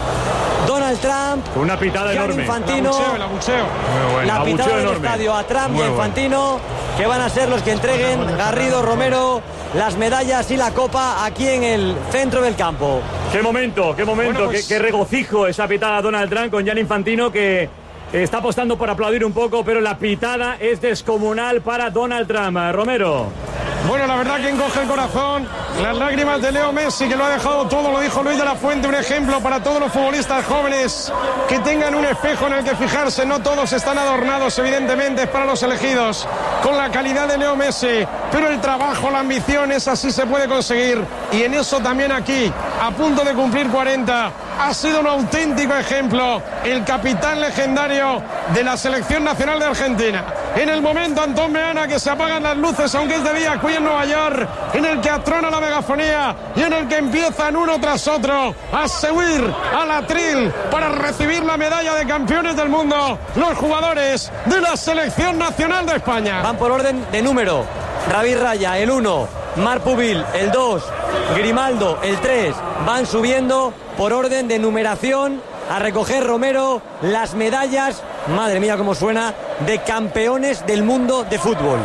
Speaker 5: Donald Trump.
Speaker 2: Una pitada enorme.
Speaker 5: Infantino.
Speaker 1: El abucheo.
Speaker 5: La pitada del estadio a Trump y a Infantino, que van a ser los que entreguen Garrido, Romero, las medallas y la Copa aquí en el centro del campo.
Speaker 2: Qué momento, bueno, pues... qué regocijo esa pitada a Donald Trump con Gianni Infantino, que está apostando por aplaudir un poco, pero la pitada es descomunal para Donald Trump. Romero.
Speaker 1: Bueno, la verdad que encoge el corazón. Las lágrimas de Leo Messi, que lo ha dejado todo, lo dijo Luis de la Fuente, un ejemplo para todos los futbolistas jóvenes que tengan un espejo en el que fijarse. No todos están adornados, evidentemente, es para los elegidos, con la calidad de Leo Messi, pero el trabajo, la ambición, esa sí se puede conseguir, y en eso también aquí, a punto de cumplir 40, ha sido un auténtico ejemplo el capitán legendario de la selección nacional de Argentina. En el momento, Antón Meana, que se apagan las luces, aunque es de día, aquí en Nueva York, en el que atrona la megafonía y en el que empiezan uno tras otro a subir al atril para recibir la medalla de campeones del mundo los jugadores de la selección nacional de España.
Speaker 5: Van por orden de número. David Raya, el 1, Marc Pubil, el 2, Grimaldo, el 3. Van subiendo por orden de numeración a recoger Romero las medallas, madre mía cómo suena, de campeones del mundo de fútbol.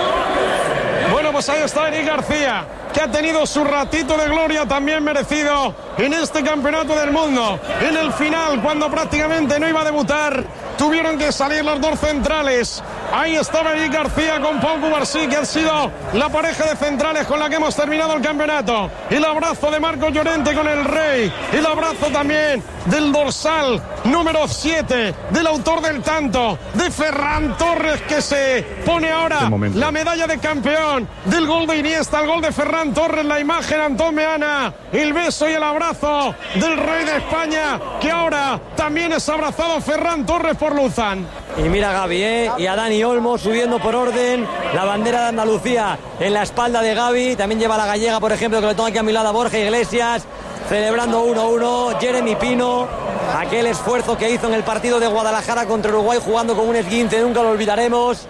Speaker 1: Bueno, pues ahí está Eric García, que ha tenido su ratito de gloria también merecido en este campeonato del mundo. En el final, cuando prácticamente no iba a debutar, tuvieron que salir los dos centrales. Ahí estaba Eric García con Pau Cubarsí, que han sido la pareja de centrales con la que hemos terminado el campeonato. El abrazo de Marcos Llorente con el Rey. El abrazo también del dorsal número 7, del autor del tanto, de Ferran Torres, que se pone ahora la medalla de campeón, del gol de Iniesta, el gol de Ferran Torres, la imagen Antón Meana, el beso y el abrazo del Rey de España, que ahora también es abrazado Ferran Torres por Luzán.
Speaker 5: Y mira a Gaby, y a Dani Olmo subiendo por orden, la bandera de Andalucía en la espalda de Gaby, también lleva la gallega, por ejemplo, que le toma aquí a mi lado a Borja Iglesias, celebrando 1-1, Jeremy Pino, aquel esfuerzo que hizo en el partido de Guadalajara contra Uruguay jugando con un esguince, nunca lo olvidaremos.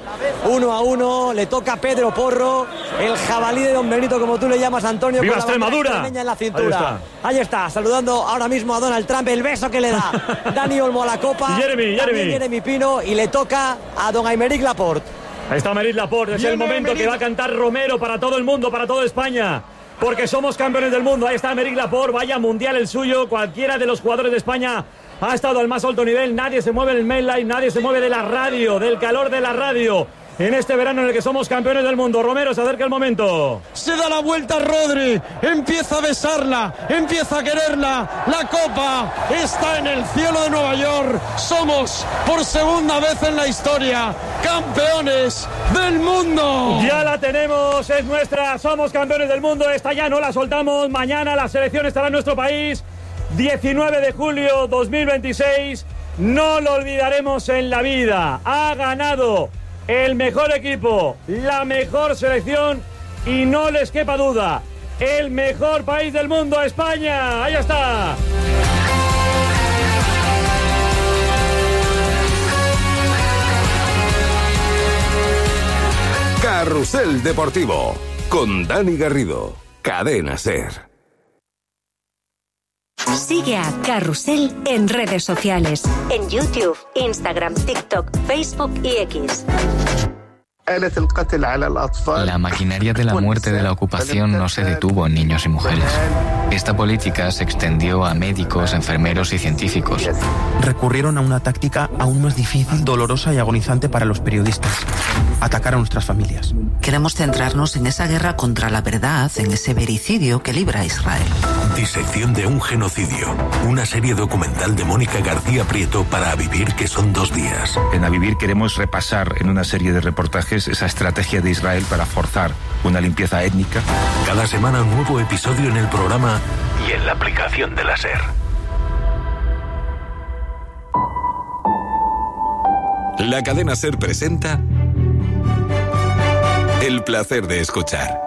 Speaker 5: 1-1, le toca a Pedro Porro, el jabalí de Don Benito, como tú le llamas, Antonio.
Speaker 2: ¡Viva Extremadura!
Speaker 5: En la cintura. Ahí está, saludando ahora mismo a Donald Trump, el beso que le da Dani Olmo a la copa. Jeremy Pino, y le toca a don Aymeric Laporte.
Speaker 2: Ahí está Aymeric Laporte, es el momento que va a cantar Romero para todo el mundo, para toda España, porque somos campeones del mundo. Ahí está Aymeric Laporte, vaya mundial el suyo. Cualquiera de los jugadores de España ha estado al más alto nivel. Nadie se mueve en el main line, nadie se mueve de la radio, del calor de la radio, en este verano en el que somos campeones del mundo. Romero, se acerca el momento.
Speaker 10: Se da la vuelta Rodri, empieza a besarla, empieza a quererla. La copa está en el cielo de Nueva York. Somos, por segunda vez en la historia, campeones del mundo.
Speaker 2: Ya la tenemos, es nuestra, somos campeones del mundo. Esta ya no la soltamos. Mañana la selección estará en nuestro país, 19 de julio 2026. No lo olvidaremos en la vida. Ha ganado el mejor equipo, la mejor selección, y no les quepa duda, el mejor país del mundo, España. Ahí está.
Speaker 15: Carrusel Carrusel Deportivo con Dani Garrido. Cadena SER.
Speaker 16: Sigue a Carrusel en redes sociales. En YouTube, Instagram, TikTok, Facebook y X.
Speaker 17: La maquinaria de la muerte de la ocupación no se detuvo en niños y mujeres. Esta política se extendió a médicos, enfermeros y científicos.
Speaker 18: Recurrieron a una táctica aún más difícil, dolorosa y agonizante para los periodistas: atacar a nuestras familias.
Speaker 19: Queremos centrarnos en esa guerra contra la verdad, en ese vericidio que libra a Israel.
Speaker 20: Disección de un genocidio. Una serie documental de Mónica García Prieto para A Vivir, que son 2 días.
Speaker 21: En A Vivir queremos repasar en una serie de reportajes esa estrategia de Israel para forzar una limpieza étnica.
Speaker 20: Cada semana un nuevo episodio en el programa y en la aplicación de la SER.
Speaker 15: La cadena SER presenta El placer de escuchar.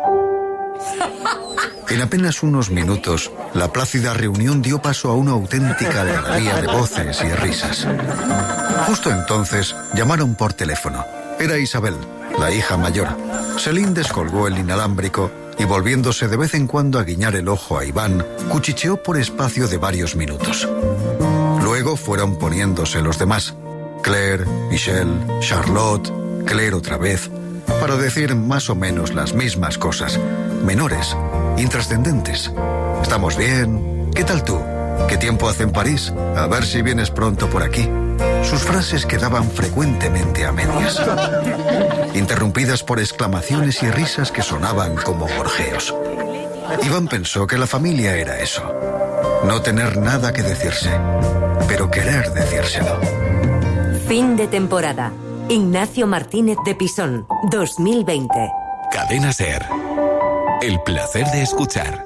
Speaker 22: En apenas unos minutos, la plácida reunión dio paso a una auténtica alegría de voces y risas. Justo entonces, llamaron por teléfono. Era Isabel, la hija mayor. Selín descolgó el inalámbrico y, volviéndose de vez en cuando a guiñar el ojo a Iván, cuchicheó por espacio de varios minutos. Luego fueron poniéndose los demás: Claire, Michelle, Charlotte, Claire otra vez, para decir más o menos las mismas cosas, menores, intrascendentes. ¿Estamos bien? ¿Qué tal tú? ¿Qué tiempo hace en París? A ver si vienes pronto por aquí. Sus frases quedaban frecuentemente a medias, interrumpidas por exclamaciones y risas que sonaban como gorjeos. Iván pensó que la familia era eso: no tener nada que decirse, pero querer decírselo.
Speaker 16: Fin de temporada. Ignacio Martínez de Pisón, 2020.
Speaker 15: Cadena SER. El placer de escuchar.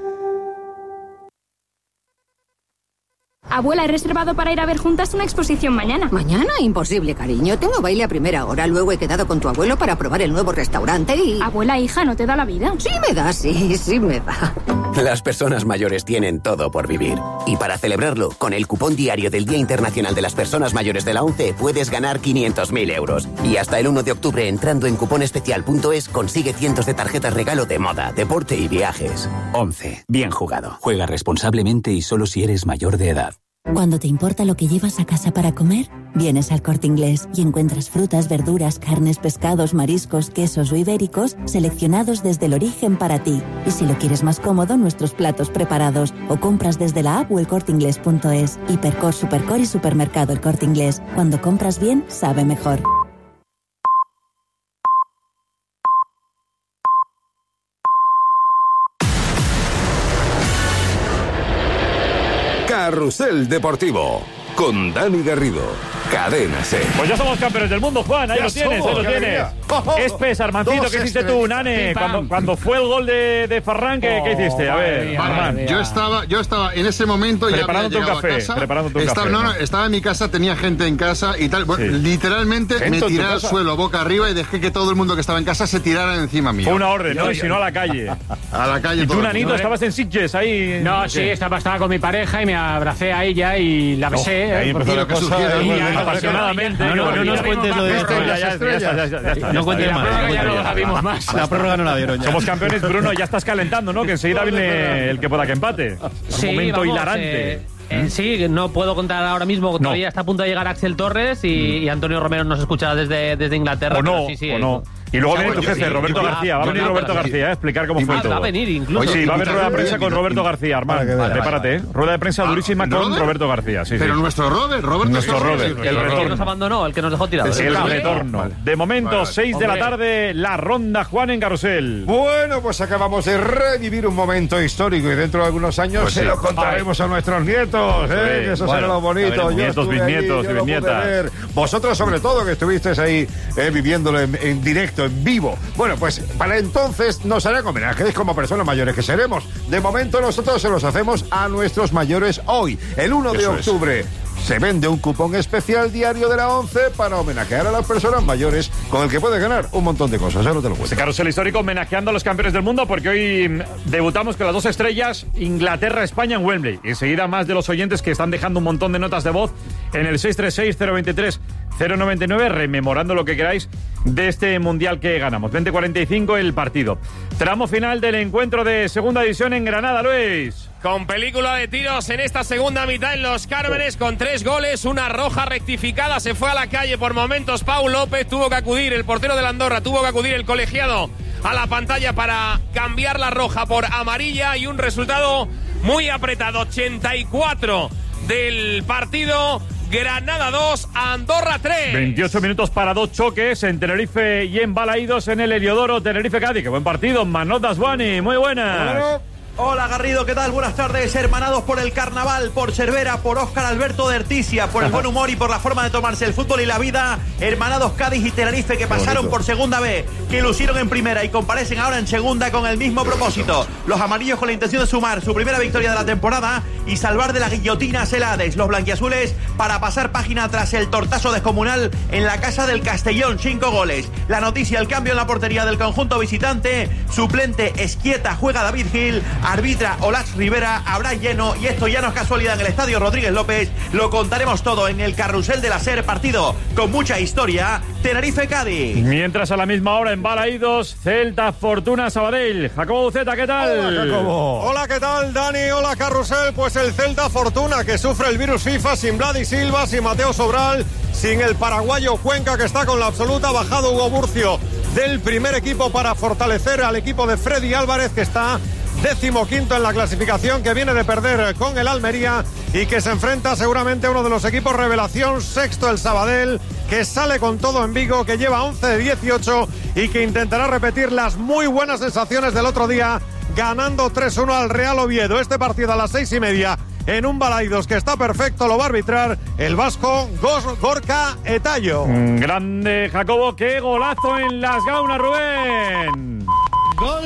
Speaker 23: Abuela, he reservado para ir a ver juntas una exposición mañana.
Speaker 24: ¿Mañana? Imposible, cariño. Tengo baile a primera hora. Luego he quedado con tu abuelo para probar el nuevo restaurante y...
Speaker 23: Abuela, hija, ¿no te da la vida?
Speaker 24: Sí me da, sí me da.
Speaker 25: Las personas mayores tienen todo por vivir. Y para celebrarlo, con el cupón diario del Día Internacional de las Personas Mayores de la ONCE, puedes ganar 500.000 euros. Y hasta el 1 de octubre, entrando en cuponespecial.es, consigue cientos de tarjetas regalo de moda, deporte y viajes. ONCE. Bien jugado. Juega responsablemente y solo si eres mayor de edad.
Speaker 26: Cuando te importa lo que llevas a casa para comer, vienes al Corte Inglés y encuentras frutas, verduras, carnes, pescados, mariscos, quesos o ibéricos seleccionados desde el origen para ti. Y si lo quieres más cómodo, nuestros platos preparados, o compras desde la app o elcorteinglés.es. Hipercor, Supercor y Supermercado El Corte Inglés. Cuando compras bien, sabe mejor.
Speaker 15: Carrusel Deportivo con Dani Garrido. Cadena SER.
Speaker 2: Pues ya somos campeones del mundo, Juan. Ahí lo tienes, ahí lo tienes. Espes, Armancito, ¿qué hiciste tú, Nane? Cuando fue el gol de Ferran, ¿qué hiciste? A ver, Armand.
Speaker 27: Yo estaba en ese momento ya
Speaker 2: preparándote un café.
Speaker 27: Estaba en mi casa, tenía gente en casa y tal. Bueno, literalmente me tiré al suelo boca arriba y dejé que todo el mundo que estaba en casa se tirara encima mío.
Speaker 2: Fue una orden, ¿no? Y si no, a la calle.
Speaker 27: A la calle.
Speaker 2: ¿Y tú, Nanito, estabas en Sitges ahí?
Speaker 28: No, sí, estaba con mi pareja y me abracé a ella y la besé.
Speaker 27: Ahí empezó la cosa.
Speaker 2: Apasionadamente.
Speaker 28: No
Speaker 2: nos cuentes lo de
Speaker 28: estrellas. No cuentes más. Ya no la vimos más.
Speaker 2: La prórroga no la vieron ya. Somos campeones, Bruno, ya estás calentando, ¿no? Que enseguida viene el que pueda que empate.
Speaker 28: Sí,
Speaker 2: un momento hilarante.
Speaker 28: Sí, no puedo contar ahora mismo. Todavía está a punto de llegar Axel Torres y Antonio Romero nos escucha desde Inglaterra.
Speaker 2: O no. Y luego viene tu jefe, Roberto García. Va a venir Roberto García a explicar cómo fue todo.
Speaker 28: Va a venir incluso.
Speaker 2: Sí, va a haber rueda de prensa con Roberto García, Armando. Prepárate, Rueda de prensa durísima con Roberto García.
Speaker 27: Pero nuestro Roberto.
Speaker 2: Nuestro Robert.
Speaker 28: El retorno. Que nos abandonó, el que nos dejó tirados.
Speaker 2: El retorno. De momento, 6 de la tarde, la ronda, Juan, en Carrusel.
Speaker 29: Bueno, pues acabamos de revivir un momento histórico y dentro de algunos años se lo contaremos a nuestros nietos. Eso será lo bonito.
Speaker 2: Nietos, bisnietos y bisnietas.
Speaker 29: Vosotros, sobre todo, que estuvisteis ahí viviéndolo en directo, en vivo. Bueno, pues para entonces nos harán homenajes como personas mayores que seremos. De momento nosotros se los hacemos a nuestros mayores hoy, el 1 de octubre. se vende un cupón especial diario de la 11 para homenajear a las personas mayores, con el que puedes ganar un montón de cosas. Ya no te lo cuento.
Speaker 2: Este carrusel histórico homenajeando a los campeones del mundo, porque hoy debutamos con las 2 estrellas, Inglaterra-España en Wembley. Enseguida más de los oyentes que están dejando un montón de notas de voz en el 636-023-099, rememorando lo que queráis de este mundial que ganamos. 20:45 el partido. Tramo final del encuentro de segunda división en Granada, Luis.
Speaker 3: Con película de tiros en esta segunda mitad en Los Cármenes, con 3 goles, una roja rectificada, se fue a la calle por momentos Pau López, tuvo que acudir el portero de la Andorra, tuvo que acudir el colegiado a la pantalla para cambiar la roja por amarilla, y un resultado muy apretado, 84 del partido. Granada 2, Andorra 3.
Speaker 2: 28 minutos para 2 choques en Tenerife y en Balaídos en el Heliodoro. Tenerife-Cádiz, qué buen partido. Manot Daswani, muy buenas.
Speaker 4: Hola Garrido, ¿qué tal? Buenas tardes, hermanados por el carnaval, por Cervera, por Óscar Alberto de Ertisia, por el buen humor y por la forma de tomarse el fútbol y la vida, hermanados Cádiz y Tenerife, que pasaron por segunda B, que lucieron en primera y comparecen ahora en segunda con el mismo propósito. Los amarillos con la intención de sumar su primera victoria de la temporada y salvar de la guillotina a Celades. Los blanquiazules para pasar página tras el tortazo descomunal en la casa del Castellón, 5 goles. La noticia, el cambio en la portería del conjunto visitante, suplente Esquieta, juega David Gil, arbitra Olax Rivera, habrá lleno, y esto ya no es casualidad en el Estadio Rodríguez López. Lo contaremos todo en el carrusel de la SER, partido con mucha historia, Tenerife-Cádiz.
Speaker 2: Mientras a la misma hora en Balaídos, Celta Fortuna Sabadell. Jacobo Buceta, ¿qué tal?
Speaker 6: Hola, Jacobo. Hola, ¿qué tal, Dani? Hola, carrusel. Pues el Celta Fortuna, que sufre el virus FIFA sin Vladi Silva, sin Mateo Sobral, sin el paraguayo Cuenca, que está con la absoluta, bajado Hugo Burcio del primer equipo para fortalecer al equipo de Freddy Álvarez, que está 15º en la clasificación, que viene de perder con el Almería y que se enfrenta seguramente a uno de los equipos revelación, sexto el Sabadell, que sale con todo en Vigo, que lleva 11 de 18 y que intentará repetir las muy buenas sensaciones del otro día, ganando 3-1 al Real Oviedo. Este partido a las 6:30 en un Balaídos que está perfecto, lo va a arbitrar el vasco Gorka Etayo.
Speaker 2: Grande Jacobo, qué golazo en las gaunas, Rubén.
Speaker 4: Gol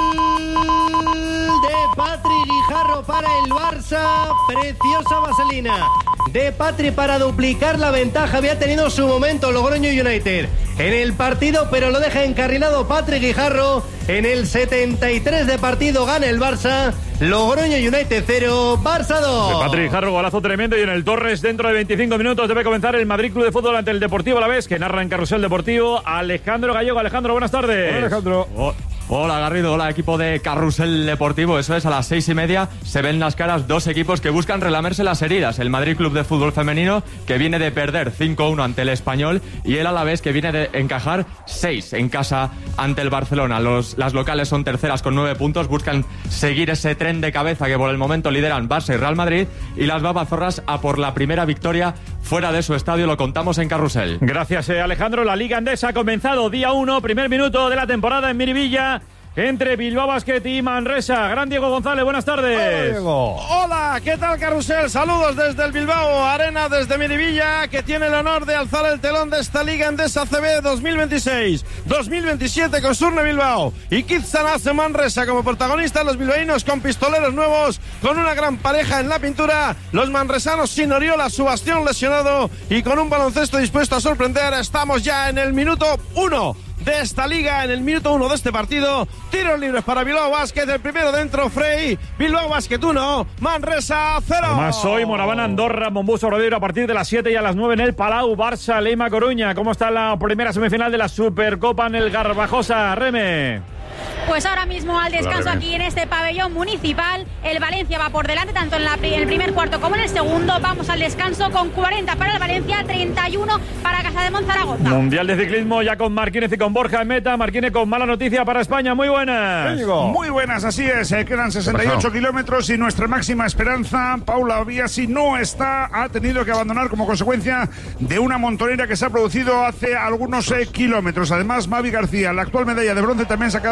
Speaker 4: de Patri Guijarro para el Barça, preciosa vaselina de Patri para duplicar la ventaja. Había tenido su momento Logroño United en el partido, pero lo deja encarrilado Patri Guijarro. En el 73 de partido gana el Barça, Logroño United 0, Barça 2.
Speaker 2: De Patri Guijarro, golazo tremendo. Y en el Torres, dentro de 25 minutos debe comenzar el Madrid Club de Fútbol ante el Deportivo Alavés, que narra en Carrusel Deportivo Alejandro Gallego. Alejandro, buenas tardes.
Speaker 6: Hola, Alejandro.
Speaker 7: Hola Garrido, hola equipo de Carrusel Deportivo. Eso es, a las 6:30 se ven las caras dos equipos que buscan relamerse las heridas. El Madrid Club de Fútbol Femenino, que viene de perder 5-1 ante el Español, y el Alavés, que viene de encajar 6 en casa ante el Barcelona. Las locales son terceras con 9 puntos, buscan seguir ese tren de cabeza que por el momento lideran Barça y Real Madrid, y las babazorras a por la primera victoria fuera de su estadio. Lo contamos en Carrusel.
Speaker 2: Gracias, Alejandro. La Liga Endesa ha comenzado día 1, primer minuto de la temporada en Miribilla, entre Bilbao Basket y Manresa. Gran Diego González, buenas tardes.
Speaker 6: Hola, Diego.
Speaker 10: Hola, ¿qué tal, Carrusel? Saludos desde el Bilbao Arena, desde Miribilla, que tiene el honor de alzar el telón de esta Liga Endesa CB 2026-2027 con Surne Bilbao y Kizanaz Manresa como protagonistas. Los bilbaínos con pistoleros nuevos, con una gran pareja en la pintura. Los manresanos sin Oriola, su bastión lesionado, y con un baloncesto dispuesto a sorprender. Estamos ya en el minuto 1 de esta liga, en el minuto 1 de este partido. Tiros libres para Bilbao Basket, el primero dentro Frey. Bilbao Basket 1, Manresa 0.
Speaker 2: Además hoy Moraván Andorra, Mombuso Rodeiro a partir de las 7 y a las 9 en el Palau, Barça Leima Coruña. ¿Cómo está la primera semifinal de la Supercopa en el Garbajosa, Reme?
Speaker 8: Pues ahora mismo al descanso aquí en este pabellón municipal, el Valencia va por delante tanto en el primer cuarto como en el segundo. Vamos al descanso con 40 para el Valencia, 31 para Casa de Monzaragoza.
Speaker 2: Mundial de ciclismo ya con Marquínez y con Borja en meta. Marquínez con mala noticia para España. Muy buenas.
Speaker 9: Muy buenas, así es. Quedan 68 kilómetros y nuestra máxima esperanza, Paula Biasi, no está. Ha tenido que abandonar como consecuencia de una montonera que se ha producido hace algunos kilómetros. Además, Mavi García, la actual medalla de bronce, también se ha quedado descolgado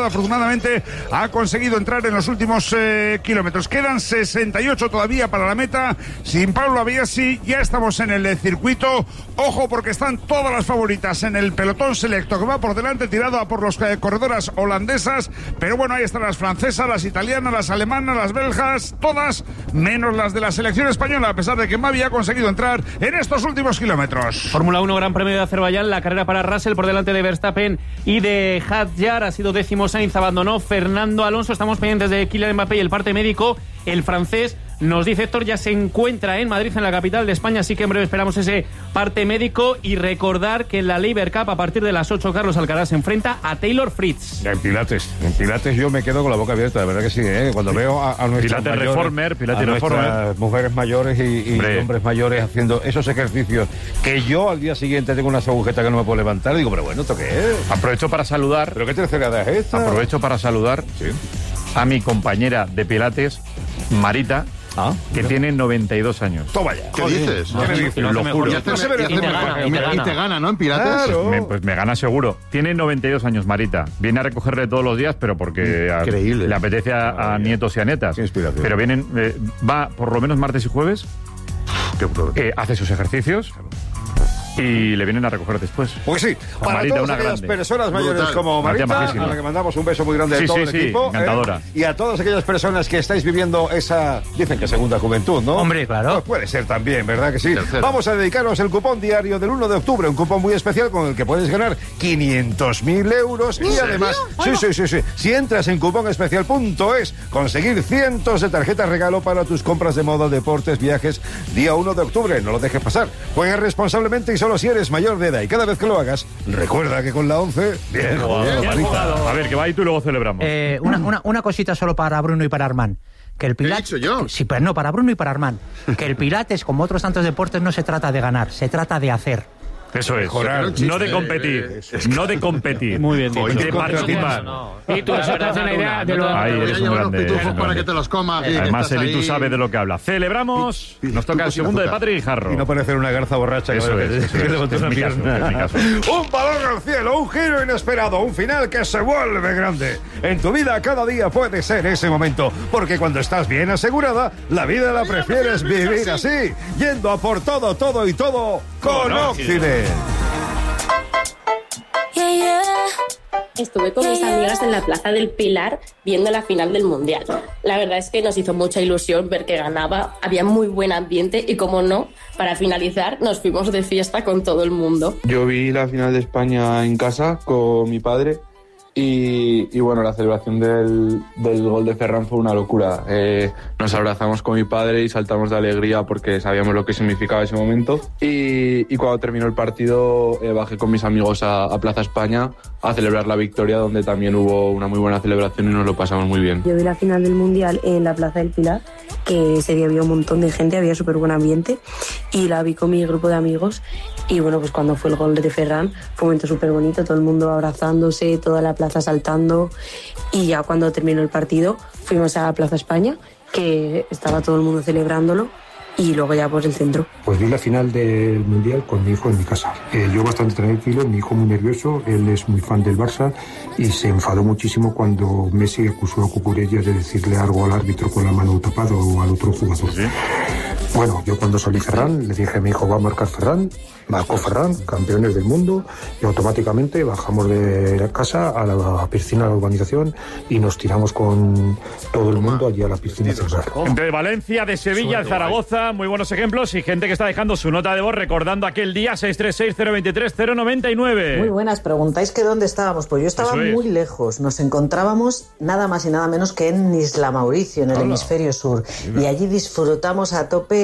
Speaker 9: clasificado, afortunadamente ha conseguido entrar en los últimos kilómetros. Quedan 68 todavía para la meta. Sin Pablo Abiasi ya estamos en el circuito. Ojo, porque están todas las favoritas en el pelotón selecto que va por delante, tirado a por las corredoras holandesas. Pero bueno, ahí están las francesas, las italianas, las alemanas, las belgas, todas menos las de la selección española, a pesar de que Mavi ha conseguido entrar en estos últimos kilómetros.
Speaker 28: Fórmula 1, Gran Premio de Azerbaiyán, la carrera para Russell por delante de Verstappen y de Hadjar. Ha sido 10º Sainz, abandonó Fernando Alonso. Estamos pendientes de Kylian Mbappé y el parte médico. El francés, nos dice Héctor, ya se encuentra en Madrid, en la capital de España, así que en breve esperamos ese parte médico. Y recordar que en la Labour Cup, a partir de las 8, Carlos Alcaraz se enfrenta a Taylor Fritz.
Speaker 29: En Pilates yo me quedo con la boca abierta, de verdad que sí, cuando veo a nuestras
Speaker 2: Pilates Reformer,
Speaker 29: mujeres mayores y hombres mayores haciendo esos ejercicios, que yo al día siguiente tengo unas agujetas que no me puedo levantar, y digo, pero bueno, ¿esto qué es?
Speaker 2: Aprovecho para saludar.
Speaker 29: ¿Pero qué tercera edad es esta?
Speaker 2: Aprovecho para saludar a mi compañera de Pilates, Marita, que tiene 92 años.
Speaker 29: Toma ya.
Speaker 27: ¿Qué dices?
Speaker 2: Lo juro.
Speaker 27: Y te gana, ¿no? En Pilates.
Speaker 29: Claro.
Speaker 2: Pues me gana seguro. Tiene 92 años, Marita. Viene a recogerle todos los días, pero porque le apetece a nietos y a netas.
Speaker 29: Qué inspiración.
Speaker 2: Pero va por lo menos martes y jueves, hace sus ejercicios y le vienen a recoger después.
Speaker 29: Pues sí, para
Speaker 2: Marita,
Speaker 29: todas aquellas personas mayores como Marita, a la que mandamos un beso muy grande a todo el equipo.
Speaker 2: Encantadora.
Speaker 29: Y a todas aquellas personas que estáis viviendo esa, dicen que segunda juventud, ¿no?
Speaker 28: Hombre, claro.
Speaker 29: Pues puede ser también, ¿verdad que sí? Vamos a dedicaros el cupón diario del 1 de octubre, un cupón muy especial con el que puedes ganar 500.000 euros y además, si entras en cuponespecial.es, conseguir cientos de tarjetas regalo para tus compras de moda, deportes, viajes, día 1 de octubre. No lo dejes pasar. Juega responsablemente y solo si eres mayor de edad, y cada vez que lo hagas, recuerda que con la 11... Bien jugado.
Speaker 2: A ver, que va y tú luego celebramos.
Speaker 1: Una cosita solo para Bruno y para Armand. Que el Pilates,
Speaker 27: ¿He dicho yo?
Speaker 1: Sí, pero no, para Bruno y para Armand. Que el Pilates, como otros tantos deportes, no se trata de ganar, se trata de hacer.
Speaker 2: Eso es, no de competir, no de competir.
Speaker 28: Muy bien dicho.
Speaker 2: De participar.
Speaker 28: Y tú, eso te hace una idea de lo...
Speaker 29: Ahí
Speaker 27: Voy a llevar los pitufos para que te los comas.
Speaker 2: Además, el Itu sabe de lo que habla. Celebramos, nos toca el segundo de Patrick Guijarro.
Speaker 29: Y no parecer una garza borracha.
Speaker 2: Eso es mi caso.
Speaker 29: Un balón al cielo, un giro inesperado, un final que se vuelve grande. En tu vida cada día puede ser ese momento, porque cuando estás bien asegurada, la vida la prefieres vivir así, yendo a por todo, todo y todo con Occident.
Speaker 5: Estuve con mis amigas en la Plaza del Pilar viendo la final del Mundial. La verdad es que nos hizo mucha ilusión ver que ganaba, había muy buen ambiente y, como no, para finalizar nos fuimos de fiesta con todo el mundo.
Speaker 11: Yo vi la final de España en casa con mi padre y bueno, la celebración del gol de Ferran fue una locura. Nos abrazamos con mi padre y saltamos de alegría porque sabíamos lo que significaba ese momento. Y cuando terminó el partido bajé con mis amigos a Plaza España a celebrar la victoria, donde también hubo una muy buena celebración y nos lo pasamos muy bien.
Speaker 5: Yo vi la final del Mundial en la Plaza del Pilar, que ese día había un montón de gente, había súper buen ambiente, y la vi con mi grupo de amigos. Y bueno, pues cuando fue el gol de Ferran fue un momento súper bonito, todo el mundo abrazándose, toda la plaza saltando, y ya cuando terminó el partido fuimos a Plaza España, que estaba todo el mundo celebrándolo, y luego ya por el centro.
Speaker 12: Pues vi la final del Mundial con mi hijo en mi casa. Yo bastante tranquilo, mi hijo muy nervioso, él es muy fan del Barça y se enfadó muchísimo cuando Messi acusó a Cucurella de decirle algo al árbitro con la mano tapada o al otro jugador. ¿Sí? Bueno, yo cuando salí Ferran, le dije a mi hijo, va a marcar Ferran, marcó Ferran, campeones del mundo, y automáticamente bajamos de la casa a la piscina de la urbanización y nos tiramos con todo el mundo allí a la piscina central.
Speaker 2: De Valencia, de Sevilla, de Zaragoza, muy buenos ejemplos y gente que está dejando su nota de voz recordando aquel día. 636-023-099.
Speaker 13: Muy buenas, preguntáis que dónde estábamos. Pues yo estaba muy lejos, nos encontrábamos nada más y nada menos que en Isla Mauricio, en el hemisferio sur, y allí disfrutamos a tope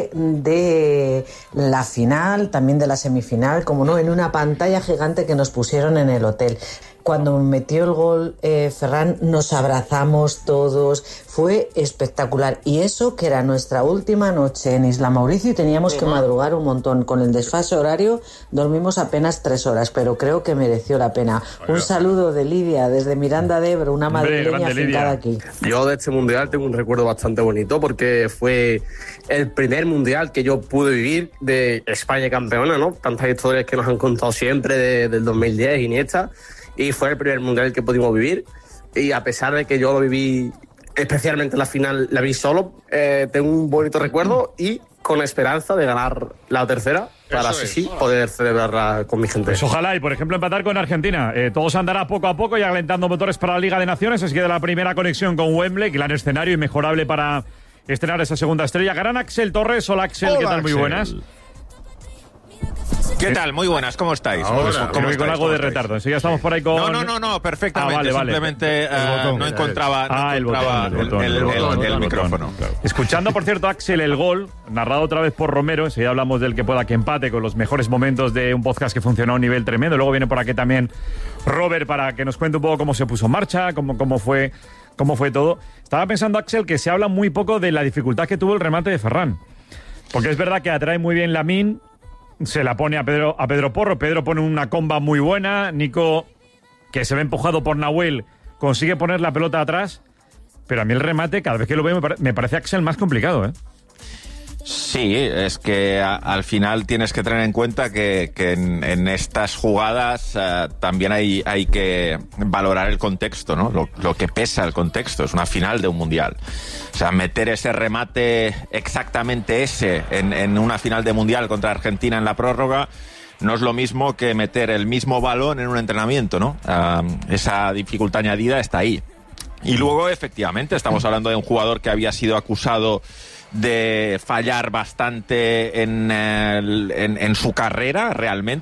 Speaker 13: de la final, también de la semifinal, como no, en una pantalla gigante que nos pusieron en el hotel. Cuando metió el gol Ferran, nos abrazamos todos, fue espectacular. Y eso que era nuestra última noche en Isla Mauricio y teníamos que madrugar un montón. Con el desfase horario dormimos apenas 3 horas, pero creo que mereció la pena. Un saludo de Lidia desde Miranda de Ebro, una madrileña afincada aquí.
Speaker 14: Yo de este mundial tengo un recuerdo bastante bonito porque fue el primer mundial que yo pude vivir de España campeona, ¿no? Tantas historias que nos han contado siempre del 2010, Iniesta. Y fue el primer mundial que pudimos vivir. y a pesar de que yo lo viví, especialmente la final, la vi solo, tengo un bonito recuerdo y con esperanza de ganar la tercera para así poder celebrarla con mi gente.
Speaker 2: Pues ojalá, y por ejemplo empatar con Argentina. Todo se andará poco a poco y alentando motores para la Liga de Naciones. Es que de la primera conexión con Wembley, gran escenario inmejorable para estrenar esa segunda estrella. Gran Axel Torres. Hola Axel, ¿qué tal? Muy buenas.
Speaker 16: ¿Qué tal? Muy buenas, ¿cómo estáis?
Speaker 2: Como con algo de retardo. Enseguida estamos por ahí con...
Speaker 16: No, perfectamente.
Speaker 2: Vale.
Speaker 16: Simplemente no encontraba el micrófono.
Speaker 2: Claro. Escuchando, por cierto, Axel, el gol, narrado otra vez por Romero. Enseguida hablamos del que pueda que empate con los mejores momentos de un podcast que funcionó a un nivel tremendo. Luego viene por aquí también Robert para que nos cuente un poco cómo se puso en marcha, cómo fue todo. Estaba pensando, Axel, que se habla muy poco de la dificultad que tuvo el remate de Ferran. Porque es verdad que atrae muy bien Lamine, se la pone a Pedro Porro. Pedro pone una comba muy buena. Nico, que se ve empujado por Nahuel, consigue poner la pelota atrás. Pero a mí el remate, cada vez que lo veo, me parece, Axel, más complicado, ¿eh?
Speaker 16: Sí, es que al final tienes que tener en cuenta que en estas jugadas también hay que valorar el contexto, ¿no? Lo que pesa el contexto. Es una final de un mundial. O sea, meter ese remate exactamente ese en una final de mundial contra Argentina en la prórroga no es lo mismo que meter el mismo balón en un entrenamiento, ¿no? Esa dificultad añadida está ahí. Y luego, efectivamente, estamos hablando de un jugador que había sido acusado de fallar bastante en su carrera, realmente.